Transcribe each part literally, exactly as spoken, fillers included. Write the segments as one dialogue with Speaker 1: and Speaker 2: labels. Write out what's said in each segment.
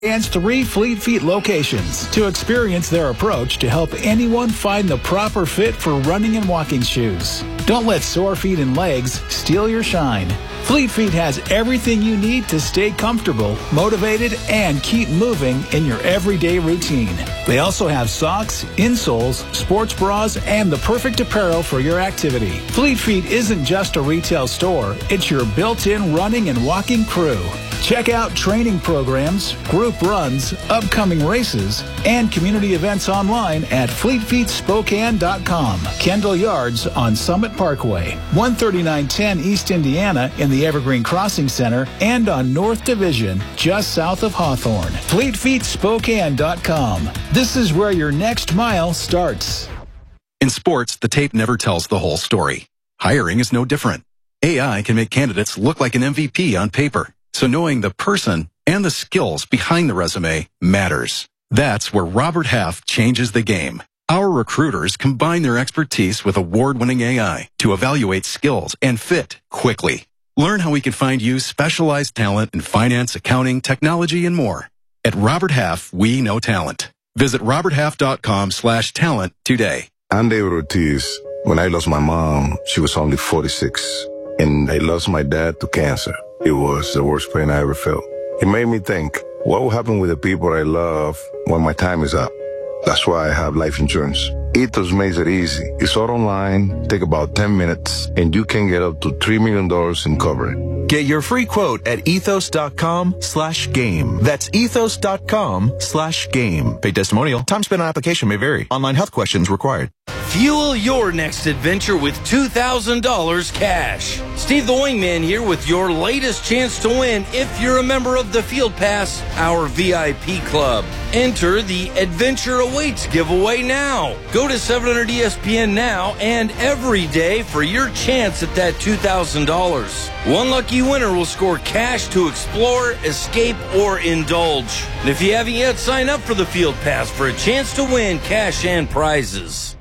Speaker 1: and three Fleet Feet locations to experience their approach to help anyone find the proper fit for running and walking shoes. Don't let sore feet and legs steal your shine. Fleet Feet has everything you need to stay comfortable, motivated, and keep moving in your everyday routine. They also have socks, insoles, sports bras, and the perfect apparel for your activity. Fleet Feet isn't just a retail store, it's your built-in running and walking crew. Check out training programs, group runs, upcoming races, and community events online at fleet feet spokane dot com. Kendall Yards on Summit Parkway, one thirty-nine ten East Indiana in the Evergreen Crossing Center, and on North Division, just south of Hawthorne. fleet feet spokane dot com. This is where your next mile starts.
Speaker 2: In sports, the tape never tells the whole story. Hiring is no different. A I can make candidates look like an M V P on paper. So knowing the person and the skills behind the resume matters. That's where Robert Half changes the game. Our recruiters combine their expertise with award-winning A I to evaluate skills and fit quickly. Learn how we can find you specialized talent in finance, accounting, technology, and more. At Robert Half, we know talent. Visit robert half dot com slash talent today.
Speaker 3: I'm David Ortiz. When I lost my mom, she was only forty-six, and I lost my dad to cancer. It was the worst pain I ever felt. It made me think, what will happen with the people I love when my time is up? That's why I have life insurance. Ethos makes it easy. It's all online, take about ten minutes, and you can get up to three million dollars in coverage.
Speaker 4: Get your free quote at ethos dot com slash game. That's ethos dot com slash game. Paid testimonial. Time spent on application may vary. Online health questions required.
Speaker 5: Fuel your next adventure with two thousand dollars cash. Steve the Wingman here with your latest chance to win if you're a member of the Field Pass, our V I P club. Enter the Adventure Awaits giveaway now. Go to seven hundred E S P N now and every day for your chance at that two thousand dollars. One lucky winner will score cash to explore, escape, or indulge. And if you haven't yet, sign up for the Field Pass for a chance to win cash and prizes.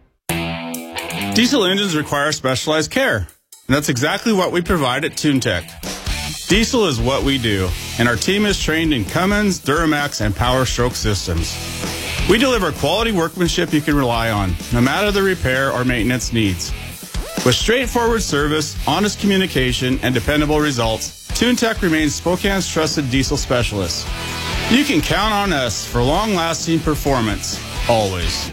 Speaker 6: Diesel engines require specialized care, and that's exactly what we provide at TuneTech. Diesel is what we do, and our team is trained in Cummins, Duramax, and Power Stroke systems. We deliver quality workmanship you can rely on, no matter the repair or maintenance needs. With straightforward service, honest communication, and dependable results, TuneTech remains Spokane's trusted diesel specialist. You can count on us for long-lasting performance, always.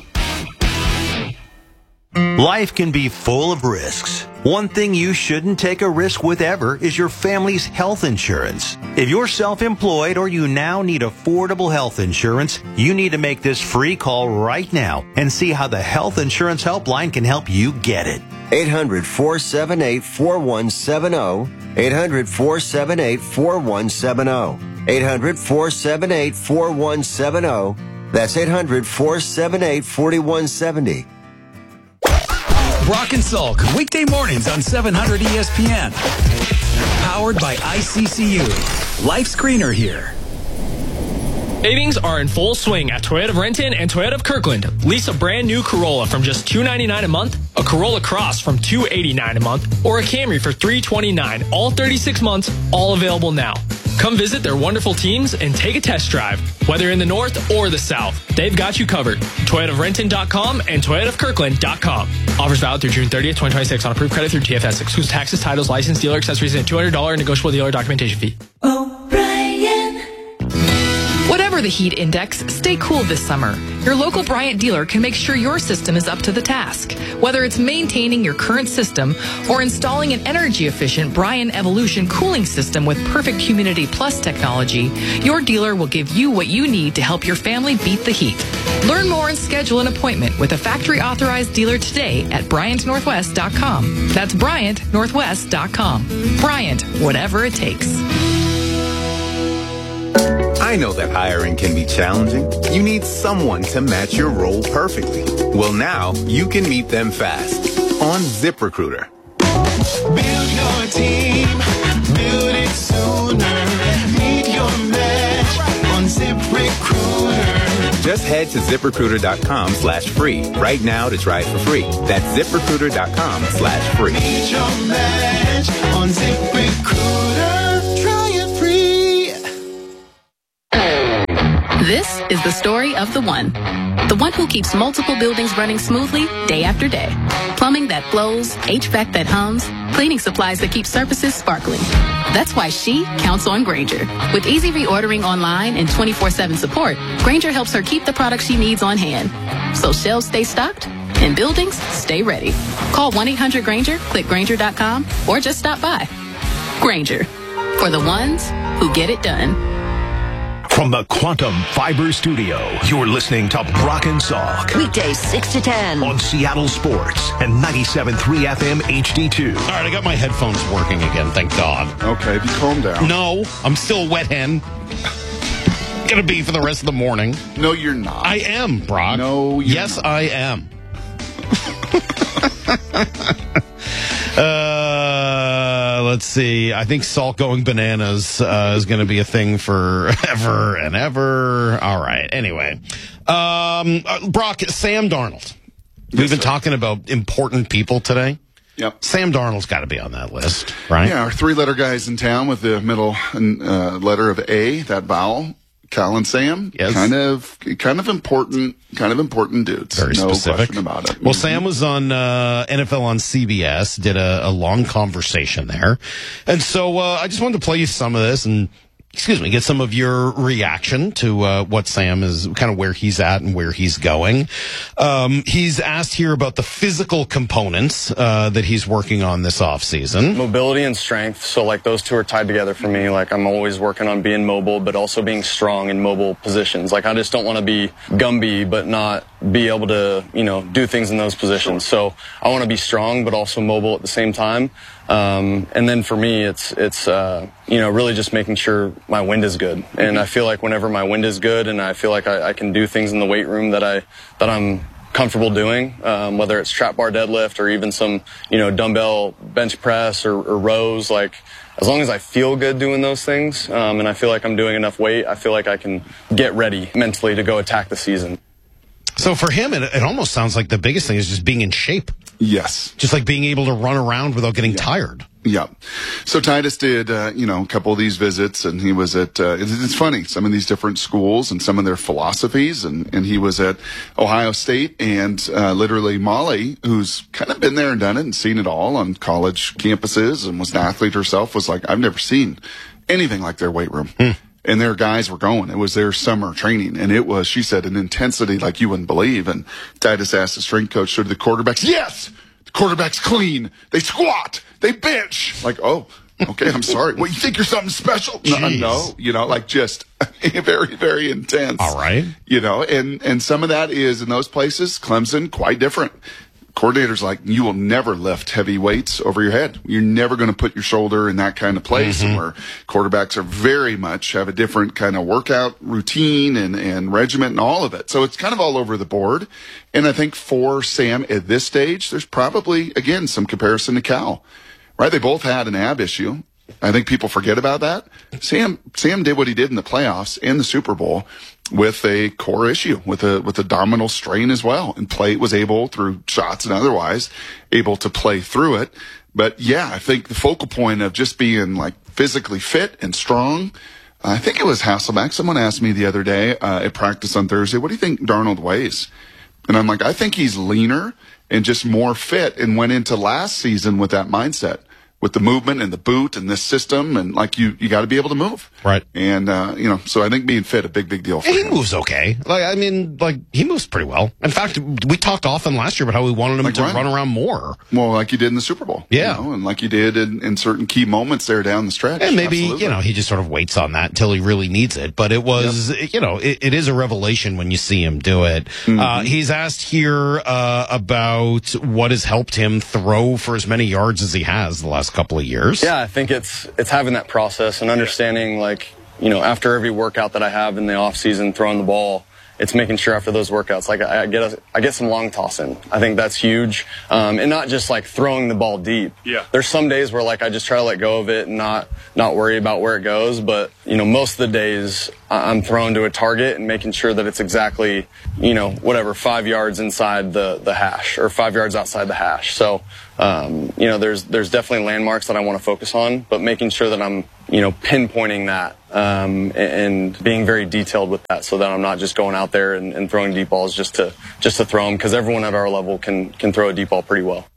Speaker 7: Life can be full of risks. One thing you shouldn't take a risk with ever is your family's health insurance. If you're self-employed or you now need affordable health insurance, you need to make this free call right now and see how the Health Insurance Helpline can help you get it.
Speaker 8: eight hundred, four seven eight, four one seven zero. eight hundred, four seven eight, four one seven zero. eight hundred, four seven eight, four one seven zero. That's eight hundred, four seven eight, four one seven zero.
Speaker 9: Brock and Salk, weekday mornings on seven hundred E S P N. Powered by I C C U. Life Screener here.
Speaker 10: Savings are in full swing at Toyota of Renton and Toyota of Kirkland. Lease a brand new Corolla from just two hundred ninety-nine dollars a month, a Corolla Cross from two hundred eighty-nine dollars a month, or a Camry for three hundred twenty-nine dollars, all thirty-six months, all available now. Come visit their wonderful teams and take a test drive, whether in the north or the south. They've got you covered. Toyota of Renton dot com and Toyota of Kirkland dot com. Offers valid through June thirtieth, twenty twenty-six on approved credit through T F S. Excludes taxes, titles, license, dealer accessories, and a two hundred dollars negotiable dealer documentation fee.
Speaker 11: Whatever the heat index, stay cool this summer. Your local Bryant dealer can make sure your system is up to the task. Whether it's maintaining your current system or installing an energy-efficient Bryant Evolution cooling system with perfect Humidity Plus technology, your dealer will give you what you need to help your family beat the heat. Learn more and schedule an appointment with a factory-authorized dealer today at Bryant Northwest dot com. That's Bryant Northwest dot com. Bryant, whatever it takes.
Speaker 12: I know that hiring can be challenging. You need someone to match your role perfectly. Well, now you can meet them fast on ZipRecruiter.
Speaker 13: Build your team, build it sooner. Meet your match on ZipRecruiter.
Speaker 12: Just head to ZipRecruiter dot com slash free right now to try it for free. That's ZipRecruiter dot com slash free.
Speaker 13: Meet your match on ZipRecruiter. Try it free.
Speaker 14: This is the story of the one. The one who keeps multiple buildings running smoothly day after day. Plumbing that flows, H V A C that hums, cleaning supplies that keep surfaces sparkling. That's why she counts on Grainger. With easy reordering online and twenty-four seven support, Grainger helps her keep the products she needs on hand. So shelves stay stocked and buildings stay ready. Call one eight hundred Grainger, click Grainger dot com, or just stop by. Grainger, for the ones who get it done.
Speaker 15: From the Quantum Fiber Studio, you're listening to Brock and Salk.
Speaker 16: Weekdays six to ten.
Speaker 15: On Seattle Sports and ninety-seven point three F M H D two.
Speaker 17: All right, I got my headphones working again, thank God.
Speaker 18: Okay, have you calmed down?
Speaker 17: No, I'm still a wet hen. Gonna be for the rest of the morning.
Speaker 18: No, you're not.
Speaker 17: I am, Brock.
Speaker 18: No, you're
Speaker 17: yes,
Speaker 18: not.
Speaker 17: I am. uh, let's see. I think Salt going bananas uh, is going to be a thing forever and ever. All right. Anyway, um, uh, Brock, Sam Darnold. We've
Speaker 18: Yes,
Speaker 17: been
Speaker 18: sir.
Speaker 17: talking about important people today.
Speaker 18: Yep.
Speaker 17: Sam Darnold's got to be on that list, right?
Speaker 18: Yeah, our three-letter guys in town with the middle uh, letter of A, that vowel. Cal and Sam,
Speaker 17: Yes.
Speaker 18: kind of, kind of important, kind of important dudes.
Speaker 17: Very
Speaker 18: no
Speaker 17: specific.
Speaker 18: question about it.
Speaker 17: Well, Sam was on uh, N F L on C B S, did a, a long conversation there. And so uh, I just wanted to play you some of this and, excuse me, get some of your reaction to uh, what Sam is, kind of where he's at and where he's going. Um, he's asked here about the physical components uh, that he's working on this offseason.
Speaker 19: Mobility and strength. So, like, those two are tied together for me. Like, I'm always working on being mobile, but also being strong in mobile positions. Like, I just don't want to be Gumby, but not be able to, you know, do things in those positions. So, I want to be strong, but also mobile at the same time. Um, and then for me, it's, it's, uh, you know, really just making sure my wind is good. And I feel like whenever my wind is good and I feel like I, I can do things in the weight room that I, that I'm comfortable doing, um, whether it's trap bar deadlift or even some, you know, dumbbell bench press or, or rows, like, as long as I feel good doing those things, um, and I feel like I'm doing enough weight, I feel like I can get ready mentally to go attack the season.
Speaker 17: So for him, it, it almost sounds like the biggest thing is just being in shape.
Speaker 18: Yes.
Speaker 17: Just like being able to run around without getting
Speaker 18: Yeah.
Speaker 17: tired.
Speaker 18: Yeah. So Titus did, uh, you know, a couple of these visits, and he was at, uh, it's, it's funny, some of these different schools and some of their philosophies, and, and he was at Ohio State, and uh, literally Molly, who's kind of been there and done it and seen it all on college campuses and was an athlete herself, was like, I've never seen anything like their weight room.
Speaker 17: Hmm.
Speaker 18: And their guys were going. It was their summer training. And it was, she said, an intensity like you wouldn't believe. And Titus asked the strength coach, so do the quarterbacks? Yes! The quarterbacks clean. They squat. They bench. Like, oh, okay, I'm sorry. What, you think you're something special? No,
Speaker 17: Jeez.
Speaker 18: no. You know, like just very, very intense.
Speaker 17: All right.
Speaker 18: You know, and, and some of that is in those places, Clemson, quite different. Coordinators like, you will never lift heavy weights over your head. You're never going to put your shoulder in that kind of place.
Speaker 17: Mm-hmm.
Speaker 18: And where quarterbacks are very much have a different kind of workout routine and, and regiment and all of it. So it's kind of all over the board. And I think for Sam at this stage, there's probably, again, some comparison to Cal, right? They both had an ab issue. I think people forget about that. Sam, Sam did what he did in the playoffs and the Super Bowl with a core issue, with a, with a abdominal strain as well. And play was able through shots and otherwise able to play through it. But yeah, I think the focal point of just being like physically fit and strong, I think it was Hasselbeck. Someone asked me the other day, uh, at practice on Thursday, what do you think Darnold weighs? And I'm like, I think he's leaner and just more fit, and went into last season with that mindset, with the movement and the boot and this system, and like you, you got to be able to move.
Speaker 17: Right.
Speaker 18: And, uh, you know, so I think being fit, a big, big deal for
Speaker 17: He
Speaker 18: him.
Speaker 17: moves okay. Like, I mean, like, he moves pretty well. In fact, we talked often last year about how we wanted him
Speaker 18: Like
Speaker 17: to
Speaker 18: Ryan.
Speaker 17: run around more.
Speaker 18: Well, like you did in the Super Bowl.
Speaker 17: Yeah.
Speaker 18: You know, and like you did in, in certain key moments there down the stretch.
Speaker 17: And maybe,
Speaker 18: Absolutely.
Speaker 17: you know, he just sort of waits on that until he really needs it. But it was, you know, it, it is a revelation when you see him do it.
Speaker 18: Mm-hmm.
Speaker 17: Uh, he's asked here uh, about what has helped him throw for as many yards as he has the last couple of years.
Speaker 19: Yeah, I think it's it's having that process and understanding, like, you know, after every workout that I have in the off season, throwing the ball, it's making sure after those workouts, like, I, I get a, I get some long toss in. I think that's huge, um, and not just like throwing the ball deep.
Speaker 18: Yeah.
Speaker 19: There's some days where like I just try to let go of it and not not worry about where it goes, but you know, most of the days I- I'm throwing to a target and making sure that it's exactly, you know, whatever, five yards inside the the hash or five yards outside the hash. So. Um, you know, there's there's definitely landmarks that I want to focus on, but making sure that I'm you know, pinpointing that um, and being very detailed with that, so that I'm not just going out there and, and throwing deep balls just to just to throw them, because everyone at our level can can throw a deep ball pretty well.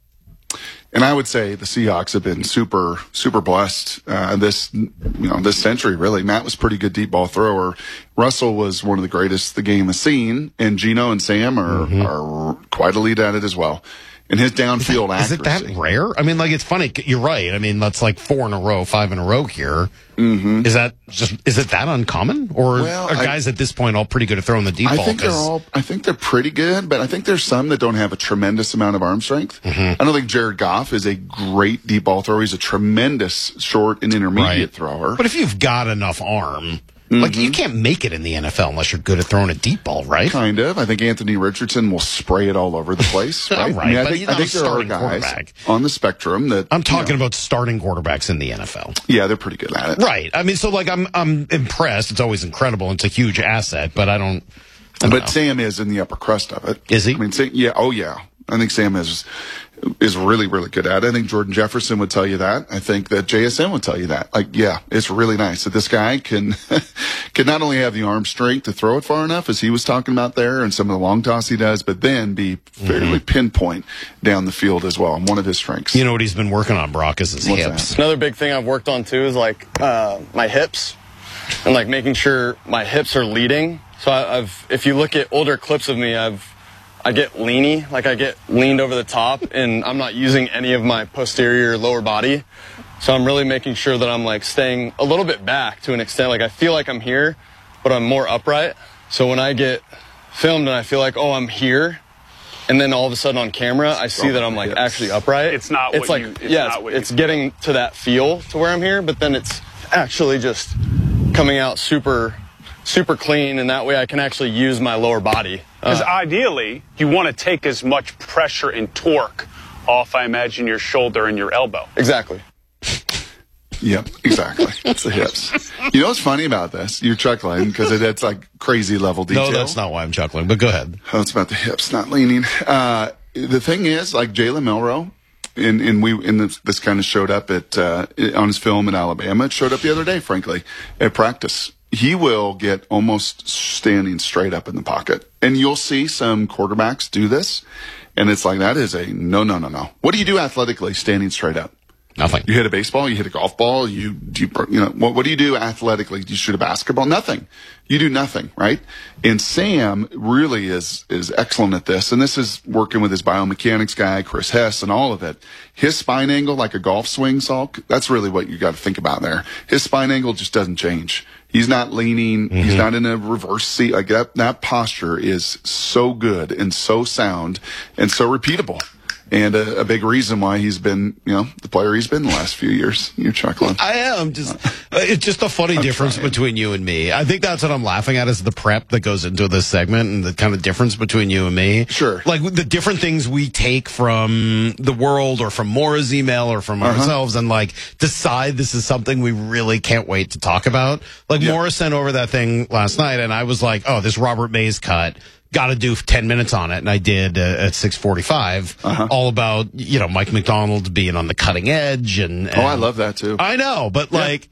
Speaker 18: And I would say the Seahawks have been super, super blessed uh, this, you know, this century. Really, Matt was a pretty good deep ball thrower. Russell was one of the greatest the game has seen, and Geno and Sam are mm-hmm. are quite elite at it as well. And his downfield
Speaker 17: is that,
Speaker 18: accuracy.
Speaker 17: Is it that rare? I mean, like, it's funny. You're right. I mean, that's like four in a row, five in a row here.
Speaker 18: Mm-hmm.
Speaker 17: Is that just, is it that uncommon? Or
Speaker 18: well,
Speaker 17: are guys I, at this point all pretty good at throwing the deep
Speaker 18: I
Speaker 17: ball?
Speaker 18: think they're all, I think they're pretty good, but I think there's some that don't have a tremendous amount of arm strength. Mm-hmm. I don't think Jared Goff is a great deep ball thrower. He's a tremendous short and intermediate
Speaker 17: right.
Speaker 18: thrower.
Speaker 17: But if you've got enough arm,
Speaker 18: Mm-hmm.
Speaker 17: like, you can't make it in the N F L unless you're good at throwing a deep ball, right?
Speaker 18: Kind of. I think Anthony Richardson will spray it all over the place. Right.
Speaker 17: right
Speaker 18: I, mean, I
Speaker 17: but
Speaker 18: think,
Speaker 17: he's
Speaker 18: I
Speaker 17: not
Speaker 18: think
Speaker 17: a
Speaker 18: there are
Speaker 17: starting
Speaker 18: guys
Speaker 17: quarterback
Speaker 18: on the spectrum that
Speaker 17: I'm talking
Speaker 18: you know,
Speaker 17: about starting quarterbacks in the N F L.
Speaker 18: Yeah, they're pretty good at it.
Speaker 17: Right. I mean, so like I'm I'm impressed. It's always incredible. It's a huge asset, but I don't. I don't
Speaker 18: but
Speaker 17: know.
Speaker 18: Sam is in the upper crust of it.
Speaker 17: Is he?
Speaker 18: I mean, Sam, yeah. Oh, yeah. I think Sam is is really, really good at it. I think Jordan Jefferson would tell you that. I think that J S N would tell you that. Like, yeah, it's really nice that this guy can can not only have the arm strength to throw it far enough, as he was talking about there, and some of the long toss he does, but then be fairly mm-hmm. pinpoint down the field as well. One of his strengths.
Speaker 17: You know what he's been working on, Brock, is his
Speaker 18: What's
Speaker 17: hips.
Speaker 18: That?
Speaker 19: Another big thing I've worked on too is like uh, my hips, and like making sure my hips are leading. So I, I've, if you look at older clips of me, I've I get leany, like I get leaned over the top, and I'm not using any of my posterior lower body. So I'm really making sure that I'm like staying a little bit back to an extent. Like I feel like I'm here, but I'm more upright. So when I get filmed and I feel like, oh, I'm here, and then all of a sudden on camera, I see that I'm like actually upright.
Speaker 16: It's not
Speaker 19: it's
Speaker 16: what
Speaker 19: like,
Speaker 16: you, it's
Speaker 19: yeah,
Speaker 16: not
Speaker 19: it's,
Speaker 16: what
Speaker 19: it's
Speaker 16: you
Speaker 19: getting to that feel to where I'm here, but then it's actually just coming out super, super clean, and that way I can actually use my lower body.
Speaker 16: Because
Speaker 19: Uh,
Speaker 16: ideally, you want to take as much pressure and torque off, I imagine, your shoulder and your elbow.
Speaker 19: Exactly.
Speaker 18: Yep, exactly. It's the hips. You know what's funny about this? You're chuckling because it, it's like crazy level detail.
Speaker 17: No, that's not why I'm chuckling, but go ahead.
Speaker 18: Oh, it's about the hips, not leaning. Uh, the thing is, like Jalen Milroe, and, and we, and this, this kind of showed up at, uh, on his film in Alabama. It showed up the other day, frankly, at practice. He will get almost standing straight up in the pocket. And you'll see some quarterbacks do this. And it's like, that is a no, no, no, no. What do you do athletically standing straight up?
Speaker 17: Nothing.
Speaker 18: You hit a baseball, you hit a golf ball, you, you, you know, what, what do you do athletically? Do you shoot a basketball? Nothing. You do nothing, right? And Sam really is, is excellent at this. And this is working with his biomechanics guy, Chris Hess, and all of it. His spine angle, like a golf swing, Salk, that's really what you got to think about there. His spine angle just doesn't change. He's not leaning. Mm-hmm. He's not in a reverse seat. Like that, that posture is so good and so sound and so repeatable. And a, a big reason why he's been, you know, the player he's been the last few years. You're chuckling.
Speaker 17: I am. Just, uh, it's just a funny
Speaker 18: I'm
Speaker 17: difference
Speaker 18: trying.
Speaker 17: between you and me. I think that's what I'm laughing at is the prep that goes into this segment and the kind of difference between you and me.
Speaker 18: Sure.
Speaker 17: Like the different things we take from the world or from Maura's email or from
Speaker 18: Uh-huh.
Speaker 17: ourselves and like decide this is something we really can't wait to talk about. Like
Speaker 18: Yeah.
Speaker 17: Maura sent over that thing last night and I was like, oh, this Robert Mays cut. Got to do ten minutes on it, and I did uh, at six forty-five.
Speaker 18: Uh-huh.
Speaker 17: All about, you know, Mike McDonald being on the cutting edge. and, and
Speaker 18: Oh, I love that too.
Speaker 17: I know, but
Speaker 18: Yeah.
Speaker 17: like,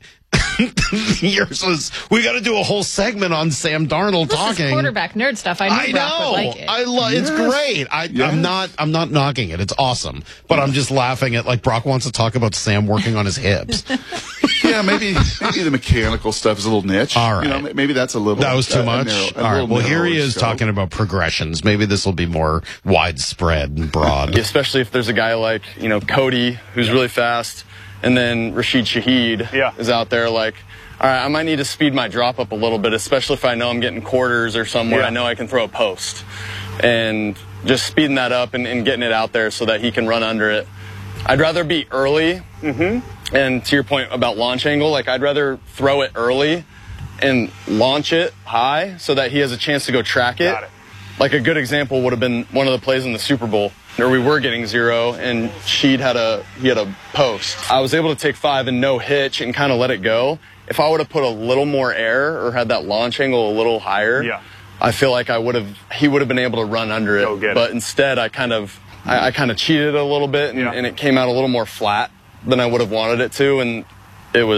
Speaker 17: yours was, we got to do a whole segment on Sam Darnold
Speaker 11: This
Speaker 17: talking.
Speaker 11: is quarterback nerd stuff. I knew
Speaker 17: I
Speaker 11: Brock
Speaker 17: know.
Speaker 11: would like it.
Speaker 17: I love. It's
Speaker 18: Yes.
Speaker 17: great. I,
Speaker 18: Yes.
Speaker 17: I'm not. I'm not knocking it. It's awesome. But I'm just laughing at like Brock wants to talk about Sam working on his hips.
Speaker 18: Yeah, maybe maybe the mechanical stuff is a little niche.
Speaker 17: All right.
Speaker 18: You know, maybe that's a little.
Speaker 17: That was too
Speaker 18: a- a
Speaker 17: much.
Speaker 18: narrow- a
Speaker 17: All right.
Speaker 18: little
Speaker 17: Well, here he
Speaker 18: narrower
Speaker 17: is
Speaker 18: scope.
Speaker 17: talking about progressions. Maybe this will be more widespread and broad.
Speaker 19: Especially if there's a guy like, you know, Cody, who's really fast, and then Rashid Shaheed
Speaker 16: Yeah.
Speaker 19: is out there like, all right, I might need to speed my drop up a little bit, especially if I know I'm getting quarters or somewhere.
Speaker 16: Yeah.
Speaker 19: I know I can throw a post. And just speeding that up and, and getting it out there so that he can run under it. I'd rather be early. Mm-hmm. And to your point about launch angle, like I'd rather throw it early and launch it high so that he has a chance to go track it.
Speaker 16: Got it.
Speaker 19: Like a good example would have been one of the plays in the Super Bowl where we were getting zero and Sheed had a he had a post. I was able to take five and no hitch and kind of let it go. If I would have put a little more air or had that launch angle a little higher,
Speaker 16: Yeah.
Speaker 19: I feel like I would have he would have been able to run under it.
Speaker 16: Go get
Speaker 19: But
Speaker 16: it.
Speaker 19: instead, I kind of I, I kind of cheated a little bit and,
Speaker 16: Yeah.
Speaker 19: and it came out a little more flat than I would have wanted it to, and it was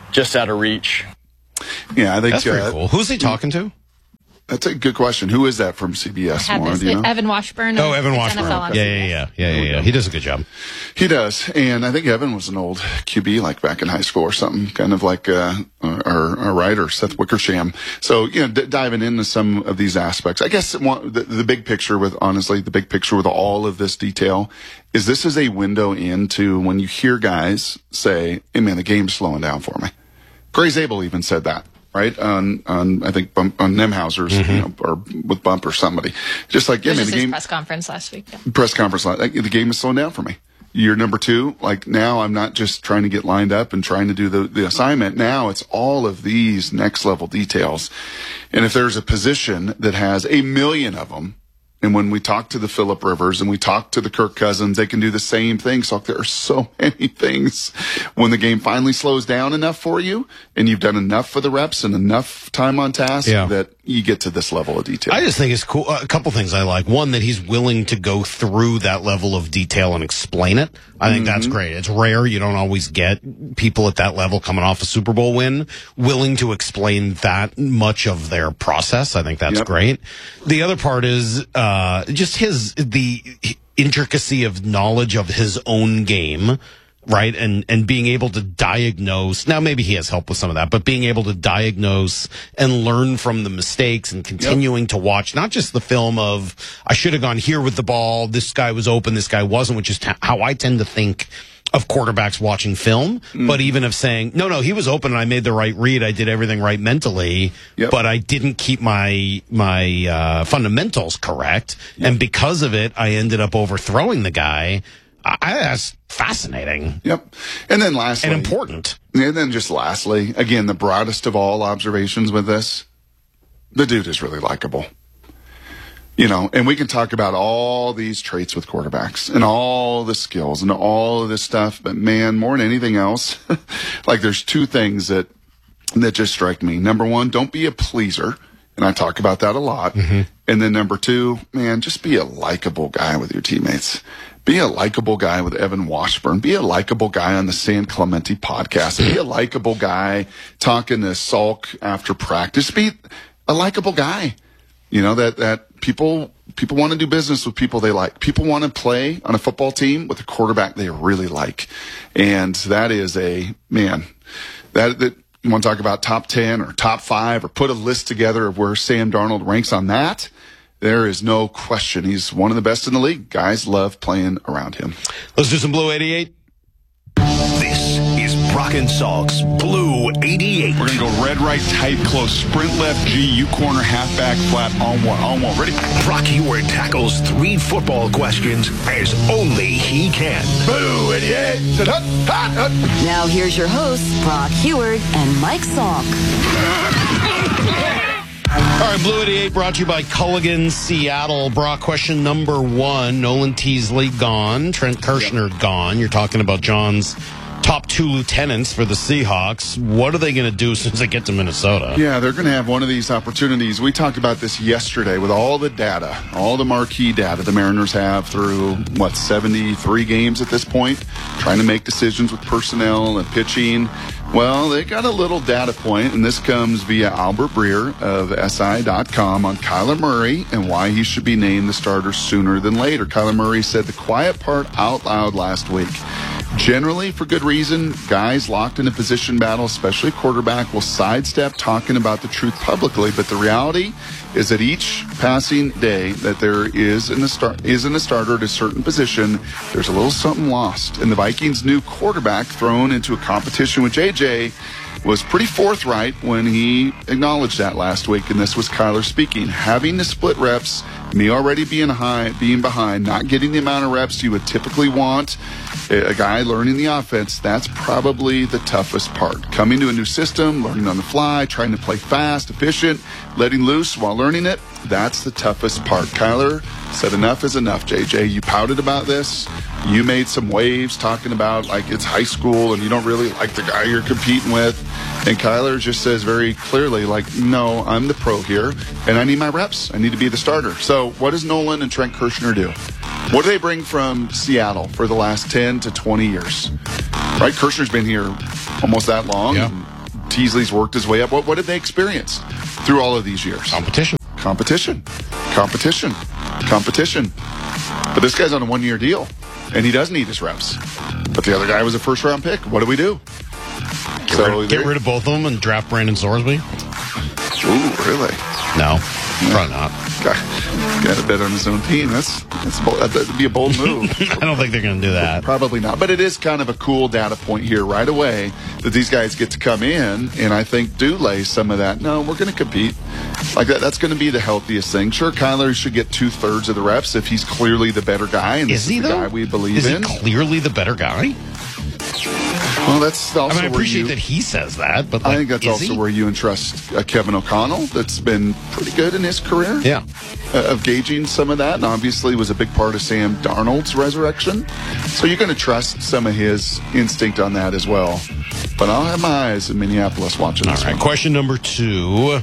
Speaker 19: just out of reach.
Speaker 18: Yeah, I think
Speaker 17: that's pretty
Speaker 18: uh,
Speaker 17: cool. Who's he talking to?
Speaker 18: That's a good question. Who is that from C B S?
Speaker 20: Have
Speaker 18: Maura,
Speaker 20: this,
Speaker 18: do you know?
Speaker 20: Evan Washburn.
Speaker 17: Oh, Evan Washburn.
Speaker 20: N F L on
Speaker 17: Yeah,
Speaker 20: C B S.
Speaker 17: yeah, yeah, yeah, yeah, yeah. He does a good job.
Speaker 18: He does, and I think Evan was an old Q B, like back in high school or something, kind of like uh, our, our writer Seth Wickersham. So, you know, d- diving into some of these aspects, I guess one, the, the big picture with, honestly, the big picture with all of this detail is this is a window into when you hear guys say, "Hey, man, the game's slowing down for me." Gray Zabel even said that. Right on, on I think Bump, on Nemhauser's, mm-hmm. you know, or with Bump or somebody, just like yeah,
Speaker 20: it was
Speaker 18: man,
Speaker 20: just
Speaker 18: the
Speaker 20: his
Speaker 18: game
Speaker 20: press conference last week. Yeah.
Speaker 18: press conference like, the game is slowing down for me. You're number two. Like now, I'm not just trying to get lined up and trying to do the the assignment. Now it's all of these next level details, and if there's a position that has a million of them. And when we talk to the Phillip Rivers and we talk to the Kirk Cousins, they can do the same thing. So there are so many things when the game finally slows down enough for you and you've done enough for the reps and enough time on task
Speaker 17: yeah.
Speaker 18: that you get to this level of detail.
Speaker 17: I just think it's cool. A couple things I like. One, that he's willing to go through that level of detail and explain it. I think mm-hmm. that's great. It's rare. You don't always get people at that level coming off a Super Bowl win willing to explain that much of their process. I think that's yep. great. The other part is, uh, just his, the intricacy of knowledge of his own game. Right. And, and being able to diagnose, now maybe he has help with some of that, but being able to diagnose and learn from the mistakes and continuing yep. to watch, not just the film of, I should have gone here with the ball. This guy was open. This guy wasn't, which is t- how I tend to think of quarterbacks watching film, mm. but even of saying, no, no, he was open and I made the right read. I did everything right mentally, yep. but I didn't keep my, my, uh, fundamentals correct. Yep. And because of it, I ended up overthrowing the guy. I, that's fascinating.
Speaker 18: Yep. And then lastly.
Speaker 17: And important.
Speaker 18: And then just lastly, again, the broadest of all observations with this, the dude is really likable. You know, and we can talk about all these traits with quarterbacks and all the skills and all of this stuff, but man, more than anything else, like there's two things that, that just strike me. Number one, don't be a pleaser. And I talk about that a lot. Mm-hmm. And then number two, man, just be a likable guy with your teammates. Be a likable guy with Evan Washburn. Be a likable guy on the San Clemente podcast. Be a likable guy talking to Salk after practice. Be a likable guy. You know, that, that people, people want to do business with people they like. People want to play on a football team with a quarterback they really like. And that is a, man, that, that, you want to talk about top ten or top five or put a list together of where Sam Darnold ranks on that? There is no question. He's one of the best in the league. Guys love playing around him.
Speaker 17: Let's do some Blue eighty-eight.
Speaker 15: This is Brock and Salk's Blue eighty-eight.
Speaker 16: We're going to go red, right, tight, close, sprint left, G, U corner, halfback, flat, on one, on one. Ready?
Speaker 15: Brock Huard tackles three football questions as only he can.
Speaker 13: Blue eighty-eight.
Speaker 21: Now here's your hosts, Brock Huard and Mike Salk.
Speaker 17: All right, Blue eighty-eight brought to you by Culligan, Seattle. Brock, question number one. Nolan Teasley gone. Trent Kirshner gone. You're talking about John's top two lieutenants for the Seahawks. What are they going to do as soon as they get to Minnesota?
Speaker 18: Yeah, they're going to have one of these opportunities. We talked about this yesterday with all the data, all the marquee data the Mariners have through, what, seventy-three games at this point, trying to make decisions with personnel and pitching. Well, they got a little data point, and this comes via Albert Breer of S I dot com on Kyler Murray and why he should be named the starter sooner than later. Kyler Murray said the quiet part out loud last week. Generally, for good reason, guys locked in a position battle, especially quarterback, will sidestep talking about the truth publicly. But the reality is that each passing day that there is in the start is in a starter at a certain position, there's a little something lost. And the Vikings' new quarterback thrown into a competition with J J was pretty forthright when he acknowledged that last week, and this was Kyler speaking. Having to split reps, me already being high, being behind, not getting the amount of reps you would typically want, a guy learning the offense, that's probably the toughest part. Coming to a new system, learning on the fly, trying to play fast, efficient, letting loose while learning it, that's the toughest part. Kyler said enough is enough, J J. You pouted about this. You made some waves talking about like it's high school and you don't really like the guy you're competing with. And Kyler just says very clearly, like, no, I'm the pro here, and I need my reps. I need to be the starter. So what does Nolan and Trent Kirshner do? What do they bring from Seattle for the last ten to twenty years? Right? Kirshner's been here almost that long.
Speaker 17: Yeah.
Speaker 18: And Teasley's worked his way up. What, what did they experience through all of these years?
Speaker 17: Competition.
Speaker 18: Competition. Competition. Competition. But this guy's on a one-year deal, and he does need his reps. But the other guy was a first-round pick. What do we do?
Speaker 17: Get, so rid, get rid of both of them and draft Brandon Sorsby?
Speaker 18: Ooh, really?
Speaker 17: No, yeah. Probably not.
Speaker 18: Got, got a bet on his own team. That's, that's bold. That'd be a bold move.
Speaker 17: I don't think they're going to do that.
Speaker 18: Probably not. But it is kind of a cool data point here right away that these guys get to come in, and I think do lay some of that. No, we're going to compete. Like that. That's going to be the healthiest thing. Sure, Kyler should get two-thirds of the reps if he's clearly the better guy, and
Speaker 17: is
Speaker 18: this
Speaker 17: he,
Speaker 18: is the
Speaker 17: though?
Speaker 18: guy we believe
Speaker 17: is
Speaker 18: in.
Speaker 17: Is he clearly the better guy?
Speaker 18: Well, that's also
Speaker 17: I mean, I appreciate
Speaker 18: you,
Speaker 17: that he says that, but like,
Speaker 18: I think that's also
Speaker 17: he?
Speaker 18: where you entrust uh, Kevin O'Connell. That's been pretty good in his career.
Speaker 17: Yeah,
Speaker 18: uh, of gauging some of that, and obviously was a big part of Sam Darnold's resurrection. So you're going to trust some of his instinct on that as well. But I'll have my eyes in Minneapolis watching.
Speaker 17: All
Speaker 18: this
Speaker 17: right,
Speaker 18: one.
Speaker 17: Question number two.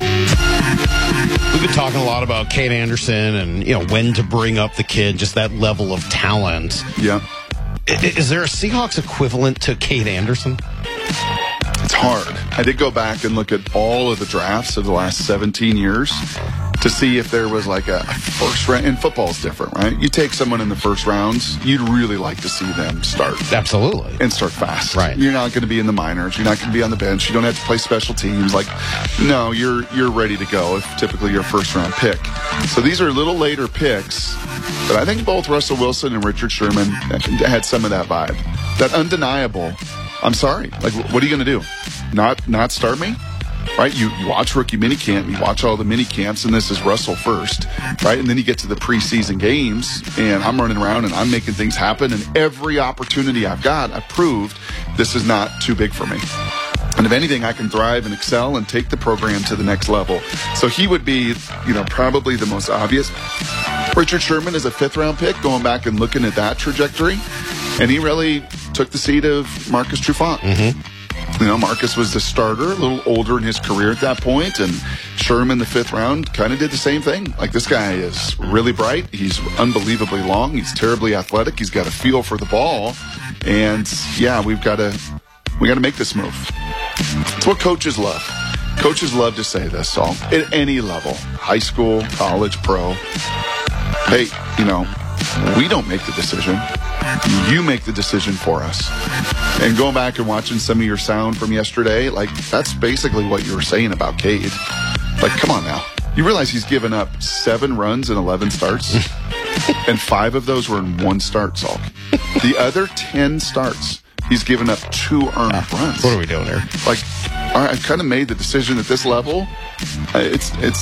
Speaker 17: We've been talking a lot about Cade Anderson and you know when to bring up the kid, just that level of talent.
Speaker 18: Yeah.
Speaker 17: Is there a Seahawks equivalent to Cade Anderson?
Speaker 18: It's hard. I did go back and look at all of the drafts of the last seventeen years to see if there was like a first round. And football's different, right? You take someone in the first rounds, you'd really like to see them start.
Speaker 17: Absolutely.
Speaker 18: And start fast.
Speaker 17: Right.
Speaker 18: You're not going to be in the minors. You're not going to be on the bench. You don't have to play special teams. Like, no, you're you're ready to go if typically your first round pick. So these are a little later picks. But I think both Russell Wilson and Richard Sherman had some of that vibe. That undeniable, I'm sorry, like, what are you going to do? Not not start me? Right? You, you watch rookie minicamp, you watch all the minicamps, and this is Russell first, right? And then you get to the preseason games, and I'm running around, and I'm making things happen, and every opportunity I've got, I've proved this is not too big for me. And if anything, I can thrive and excel and take the program to the next level. So he would be, you know, probably the most obvious. Richard Sherman is a fifth-round pick, going back and looking at that trajectory. And he really took the seat of Marcus Trufant.
Speaker 17: Mm-hmm.
Speaker 18: You know, Marcus was the starter, a little older in his career at that point, and Sherman, the fifth round, kind of did the same thing. Like, this guy is really bright. He's unbelievably long. He's terribly athletic. He's got a feel for the ball. And, yeah, we've got to we got to make this move. It's what coaches love. Coaches love to say this, so at any level, high school, college, pro. Hey, you know, we don't make the decision. You make the decision for us. And going back and watching some of your sound from yesterday, like, that's basically what you were saying about Cade. Like, come on now. You realize he's given up seven runs in eleven starts? And five of those were in one start, Salk. The other ten starts, he's given up two earned runs.
Speaker 17: What are we doing here?
Speaker 18: Like, all right, I've kind of made the decision at this level. Uh, it's, it's,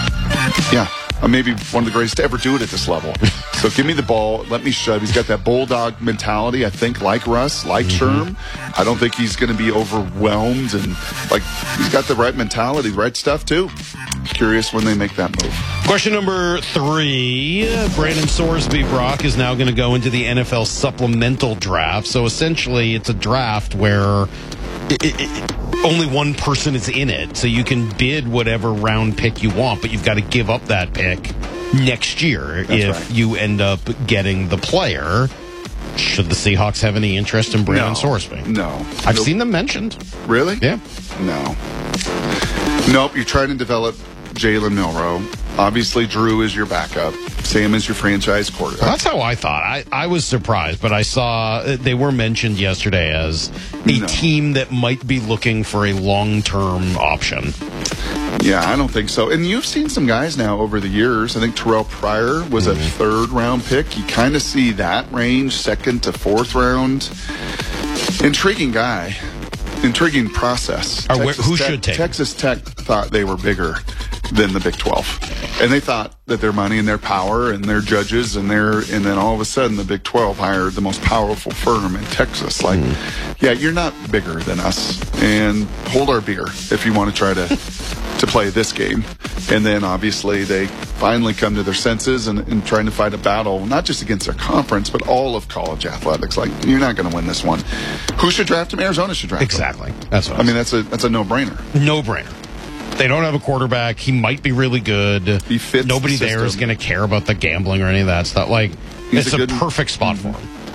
Speaker 18: yeah. I'm maybe one of the greatest to ever do it at this level. So give me the ball. Let me shove. He's got that bulldog mentality, I think, like Russ, like mm-hmm. Sherm. I don't think he's going to be overwhelmed. And, like, he's got the right mentality, the right stuff, too. Curious when they make that move.
Speaker 17: Question number three. Brandon Sorsby, Brock, is now going to go into the N F L supplemental draft. So essentially, it's a draft where it, it, it, only one person is in it. So you can bid whatever round pick you want, but you've got to give up that pick next year. That's if right. you end up getting the player. Should the Seahawks have any interest in Brandon
Speaker 18: no,
Speaker 17: Sorsby?
Speaker 18: No.
Speaker 17: I've
Speaker 18: nope.
Speaker 17: seen them mentioned.
Speaker 18: Really?
Speaker 17: Yeah.
Speaker 18: No. Nope. You're trying to develop Jalen Milroe. Obviously, Drew is your backup. Sam is your franchise quarterback.
Speaker 17: Well, that's how I thought. I, I was surprised, but I saw they were mentioned yesterday as a no. team that might be looking for a long-term option.
Speaker 18: Yeah, I don't think so. And you've seen some guys now over the years. I think Terrell Pryor was mm-hmm. a third-round pick. You kind of see that range, second to fourth round. Intriguing guy. Intriguing process.
Speaker 17: Or where, who
Speaker 18: Tech,
Speaker 17: should take
Speaker 18: Texas Tech thought they were bigger than the Big twelve. And they thought that their money and their power and their judges and their, and then all of a sudden the Big twelve hired the most powerful firm in Texas. Like, mm. yeah, you're not bigger than us. And hold our beer if you want to try to, to play this game. And then obviously they finally come to their senses and, and trying to fight a battle, not just against their conference, but all of college athletics. Like, you're not going to win this one. Who should draft him? Arizona should draft
Speaker 17: exactly.
Speaker 18: him.
Speaker 17: Exactly. That's what
Speaker 18: I mean, that's a, that's a no-brainer.
Speaker 17: No-brainer. They don't have a quarterback. He might be really good.
Speaker 18: He fits
Speaker 17: Nobody
Speaker 18: the
Speaker 17: there is going to care about the gambling or any of that stuff. Like,
Speaker 18: He's
Speaker 17: it's a,
Speaker 18: a good,
Speaker 17: perfect spot for him.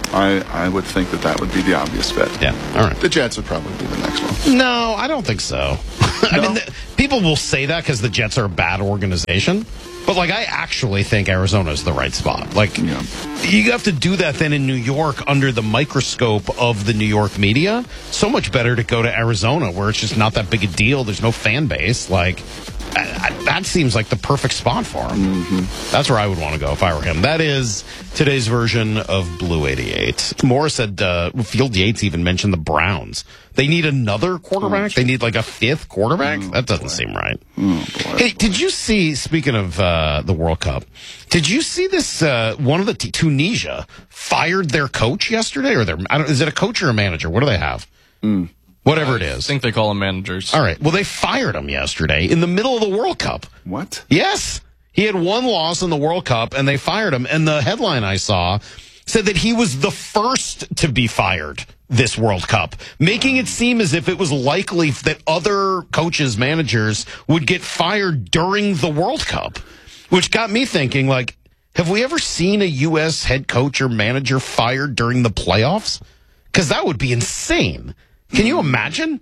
Speaker 18: I, I would think that that would be the obvious bet.
Speaker 17: Yeah, all right.
Speaker 18: The Jets would probably be the next one.
Speaker 17: No, I don't think so. I mean, the, people will say that because the Jets are a bad organization. But, like, I actually think Arizona is the right spot. Like, yeah. you have to do that then in New York under the microscope of the New York media. So much better to go to Arizona where it's just not that big a deal. There's no fan base. Like, I, I, that seems like the perfect spot for him. Mm-hmm. That's where I would want to go if I were him. That is today's version of Blue eighty-eight. Morris said, uh, Field Yates even mentioned the Browns. They need another quarterback? They need like a fifth quarterback? Oh, that doesn't boy. seem right. Oh, boy, hey, did you see, speaking of uh, the World Cup, did you see this, uh, one of the, t- Tunisia fired their coach yesterday? Or their, I don't, is it a coach or a manager? What do they have?
Speaker 10: Mm.
Speaker 17: Whatever
Speaker 10: I
Speaker 17: it is.
Speaker 10: I think they call them managers.
Speaker 17: All right. Well, they fired him yesterday in the middle of the World Cup.
Speaker 18: What?
Speaker 17: Yes. He had one loss in the World Cup, and they fired him. And the headline I saw said that he was the first to be fired this World Cup, making it seem as if it was likely that other coaches, managers would get fired during the World Cup, which got me thinking, like, have we ever seen a U S head coach or manager fired during the playoffs? Because that would be insane. Can you imagine?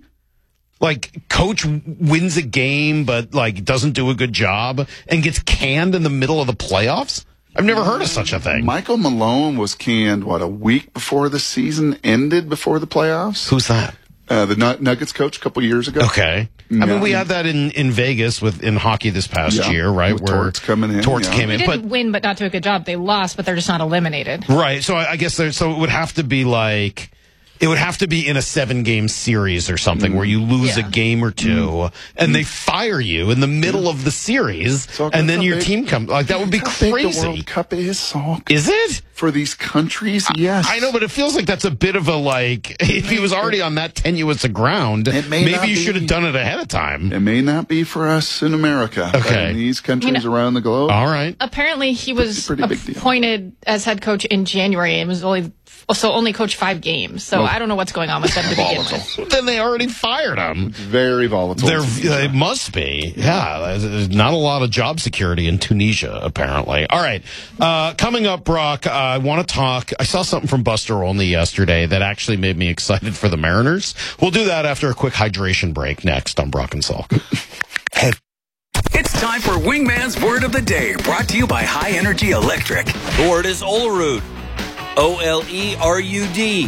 Speaker 17: Like, coach wins a game, but, like, doesn't do a good job and gets canned in the middle of the playoffs? I've never heard of such a thing.
Speaker 18: Michael Malone was canned, what, a week before the season ended, before the playoffs?
Speaker 17: Who's that?
Speaker 18: Uh, the Nuggets coach a couple years ago.
Speaker 17: Okay.
Speaker 18: Yeah.
Speaker 17: I mean, we had that in, in Vegas with in hockey this past
Speaker 18: yeah.
Speaker 17: year, right?
Speaker 18: With
Speaker 17: Where
Speaker 18: Torts coming in.
Speaker 17: Torts
Speaker 18: yeah.
Speaker 17: came
Speaker 20: They
Speaker 17: in.
Speaker 20: didn't
Speaker 17: But,
Speaker 20: win, but not do a good job. They lost, but they're just not eliminated.
Speaker 17: right. So I, I guess there, so it would have to be like, it would have to be in a seven-game series or something mm. where you lose
Speaker 20: yeah.
Speaker 17: a game or two, mm. and mm. they fire you in the middle of the series,
Speaker 18: so
Speaker 17: and then your
Speaker 18: big,
Speaker 17: team comes. Like, that would be crazy.
Speaker 18: Big the World Cup is, Salk.
Speaker 17: Is it?
Speaker 18: For these countries, yes.
Speaker 17: I, I know, but it feels like that's a bit of a, like, if he was already on that tenuous a ground, maybe you be. should have done it ahead of time.
Speaker 18: It may not be for us in America,
Speaker 17: okay.
Speaker 18: but in these countries
Speaker 20: you know,
Speaker 18: around the globe.
Speaker 17: All right.
Speaker 20: Apparently, he was
Speaker 18: pretty, pretty
Speaker 20: appointed as head coach in January and was only so only coached five games. So oh. I don't know what's going on with them to begin with.
Speaker 17: Then they already fired him.
Speaker 18: Very volatile.
Speaker 17: They're, they must be. Yeah, there's not a lot of job security in Tunisia, apparently. All right. Uh, coming up, Brock, uh, I want to talk. I saw something from Buster Olney yesterday that actually made me excited for the Mariners. We'll do that after a quick hydration break next on Brock and Salk.
Speaker 9: It's time for Wingman's Word of the Day, brought to you by High Energy Electric.
Speaker 5: The word is Olerud. O L E R U D.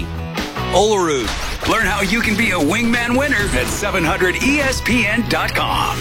Speaker 5: Olerud.
Speaker 9: Learn how you can be a Wingman winner at seven hundred E S P N dot com.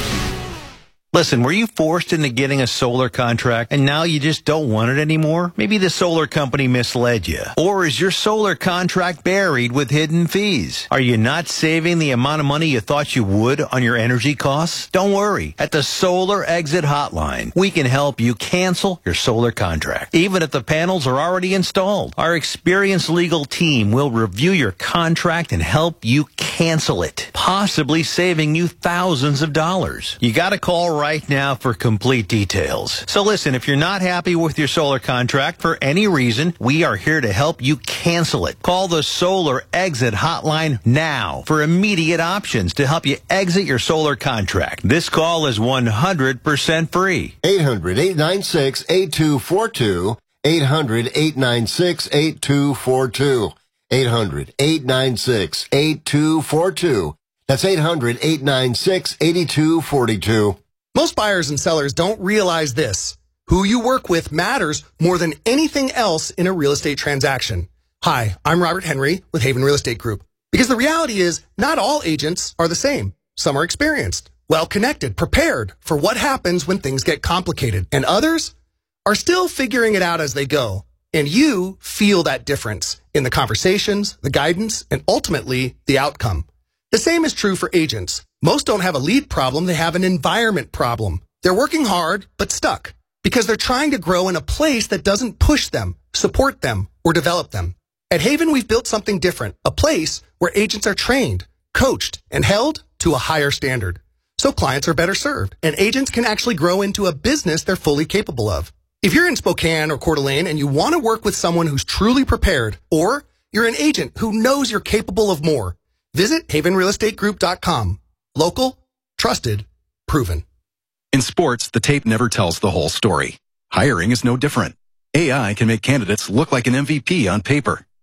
Speaker 7: Listen, were you forced into getting a solar contract and now you just don't want it anymore? Maybe the solar company misled you. Or is your solar contract buried with hidden fees? Are you not saving the amount of money you thought you would on your energy costs? Don't worry. At the Solar Exit Hotline, we can help you cancel your solar contract, even if the panels are already installed. Our experienced legal team will review your contract and help you cancel it, possibly saving you thousands of dollars. You got to call right right now for complete details. So listen, if you're not happy with your solar contract for any reason, we are here to help you cancel it. Call the Solar Exit Hotline now for immediate options to help you exit your solar contract. This call is one hundred percent free.
Speaker 8: eight hundred, eight nine six, eight two four two. eight hundred, eight nine six, eight two four two. eight hundred, eight nine six, eight two four two. That's eight hundred, eight nine six, eight two four two.
Speaker 22: Most buyers and sellers don't realize this. Who you work with matters more than anything else in a real estate transaction. Hi, I'm Robert Henry with Haven Real Estate Group. Because the reality is, not all agents are the same. Some are experienced, well-connected, prepared for what happens when things get complicated. And others are still figuring it out as they go. And you feel that difference in the conversations, the guidance, and ultimately the outcome. The same is true for agents. Most don't have a lead problem, they have an environment problem. They're working hard, but stuck, because they're trying to grow in a place that doesn't push them, support them, or develop them. At Haven, we've built something different, a place where agents are trained, coached, and held to a higher standard. So clients are better served, and agents can actually grow into a business they're fully capable of. If you're in Spokane or Coeur d'Alene and you want to work with someone who's truly prepared, or you're an agent who knows you're capable of more, visit haven real estate group dot com. Local, trusted, proven.
Speaker 2: In sports, the tape never tells the whole story. Hiring is no different. A I can make candidates look like an M V P on paper.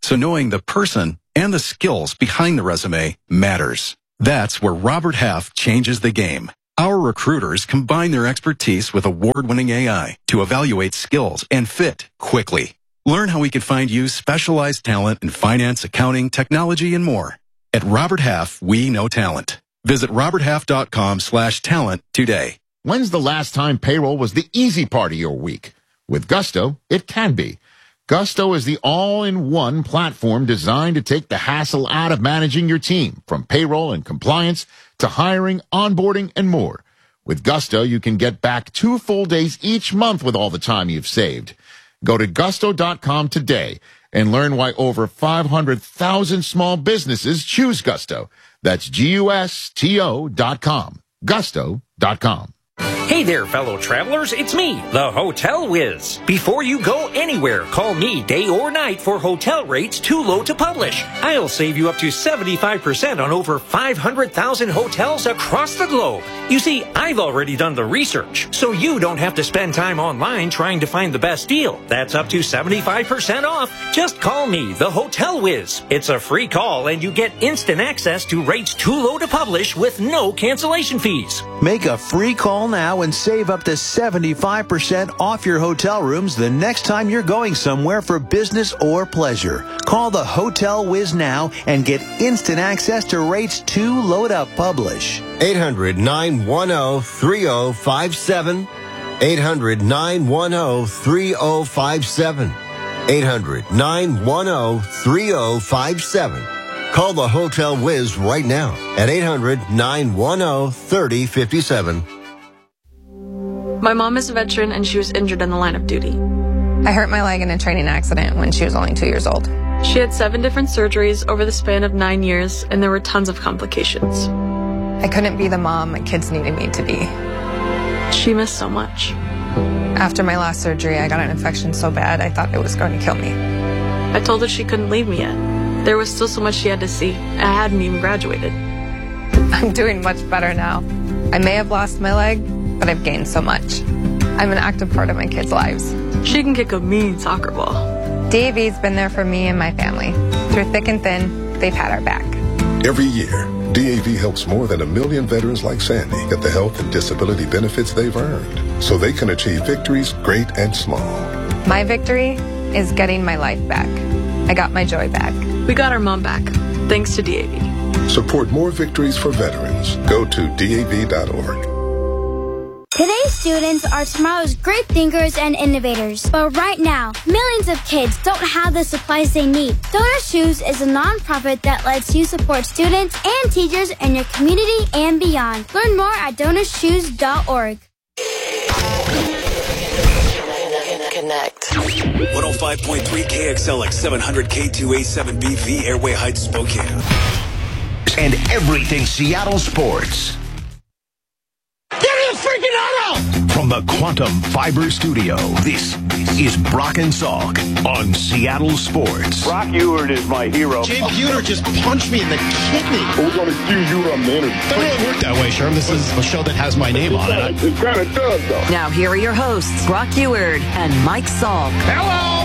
Speaker 2: So knowing the person and the skills behind the resume matters. That's where Robert Half changes the game. Our recruiters combine their expertise with award-winning A I to evaluate skills and fit quickly. Learn how we can find you specialized talent in finance, accounting, technology, and more. At Robert Half, we know talent. Visit roberthalf.com slash talent today.
Speaker 1: When's the last time payroll was the easy part of your week? With Gusto, it can be. Gusto is the all-in-one platform designed to take the hassle out of managing your team, from payroll and compliance to hiring, onboarding, and more. With Gusto, you can get back two full days each month with all the time you've saved. Go to gusto dot com today and learn why over five hundred thousand small businesses choose Gusto. That's G U S T O dot com. gusto dot com.
Speaker 3: Hey there, fellow travelers. It's me, the Hotel Whiz. Before you go anywhere, call me day or night for hotel rates too low to publish. I'll save you up to seventy-five percent on over five hundred thousand hotels across the globe. You see, I've already done the research, so you don't have to spend time online trying to find the best deal. That's up to seventy-five percent off. Just call me, the Hotel Whiz. It's a free call, and you get instant access to rates too low to publish with no cancellation fees.
Speaker 7: Make a free call now and save up to seventy-five percent off your hotel rooms the next time you're going somewhere for business or pleasure. Call the Hotel Whiz now and get instant access to rates too low to publish.
Speaker 8: eight hundred, nine one zero, three zero five seven. eight hundred, nine one zero, three zero five seven. eight hundred, nine one zero, three zero five seven. Call the Hotel Whiz right now at eight hundred, nine one zero, three zero five seven.
Speaker 23: My mom is a veteran and she was injured in the line of duty.
Speaker 24: I hurt my leg in a training accident when she was only two years old.
Speaker 23: She had seven different surgeries over the span of nine years, and there were tons of complications.
Speaker 24: I couldn't be the mom my kids needed me to be.
Speaker 23: She missed so much.
Speaker 24: After my last surgery, I got an infection so bad I thought it was going to kill me.
Speaker 23: I told her she couldn't leave me yet. There was still so much she had to see. I hadn't even graduated.
Speaker 24: I'm doing much better now. I may have lost my leg, but I've gained so much. I'm an active part of my kids' lives.
Speaker 23: She can kick a mean soccer ball.
Speaker 24: D A V's been there for me and my family. Through thick and thin, they've had our back.
Speaker 25: Every year, D A V helps more than a million veterans like Sandy get the health and disability benefits they've earned so they can achieve victories great and small.
Speaker 24: My victory is getting my life back. I got my joy back.
Speaker 23: We got our mom back, thanks to D A V.
Speaker 25: Support more victories for veterans. Go to D A V dot org.
Speaker 26: Today's students are tomorrow's great thinkers and innovators. But right now, millions of kids don't have the supplies they need. Donor Shoes is a nonprofit that lets you support students and teachers in your community and beyond. Learn more at donor shoes dot org.
Speaker 27: Connect. one oh five point three K X L X seven hundred K two A seven B V Airway Heights, Spokane.
Speaker 15: And everything Seattle sports.
Speaker 13: Get your freaking auto!
Speaker 15: From the Quantum Fiber Studio, this is Brock and Salk on Seattle Sports.
Speaker 28: Brock Ewert is my hero.
Speaker 17: Jim Buhner just punched me in the kidney.
Speaker 28: We're going to do you a minute.
Speaker 17: Doesn't really work that way, Sherm. This is a show that has my name on it.
Speaker 28: It kind of does, though.
Speaker 21: Now, here are your hosts, Brock Ewert and Mike Salk.
Speaker 17: Hello!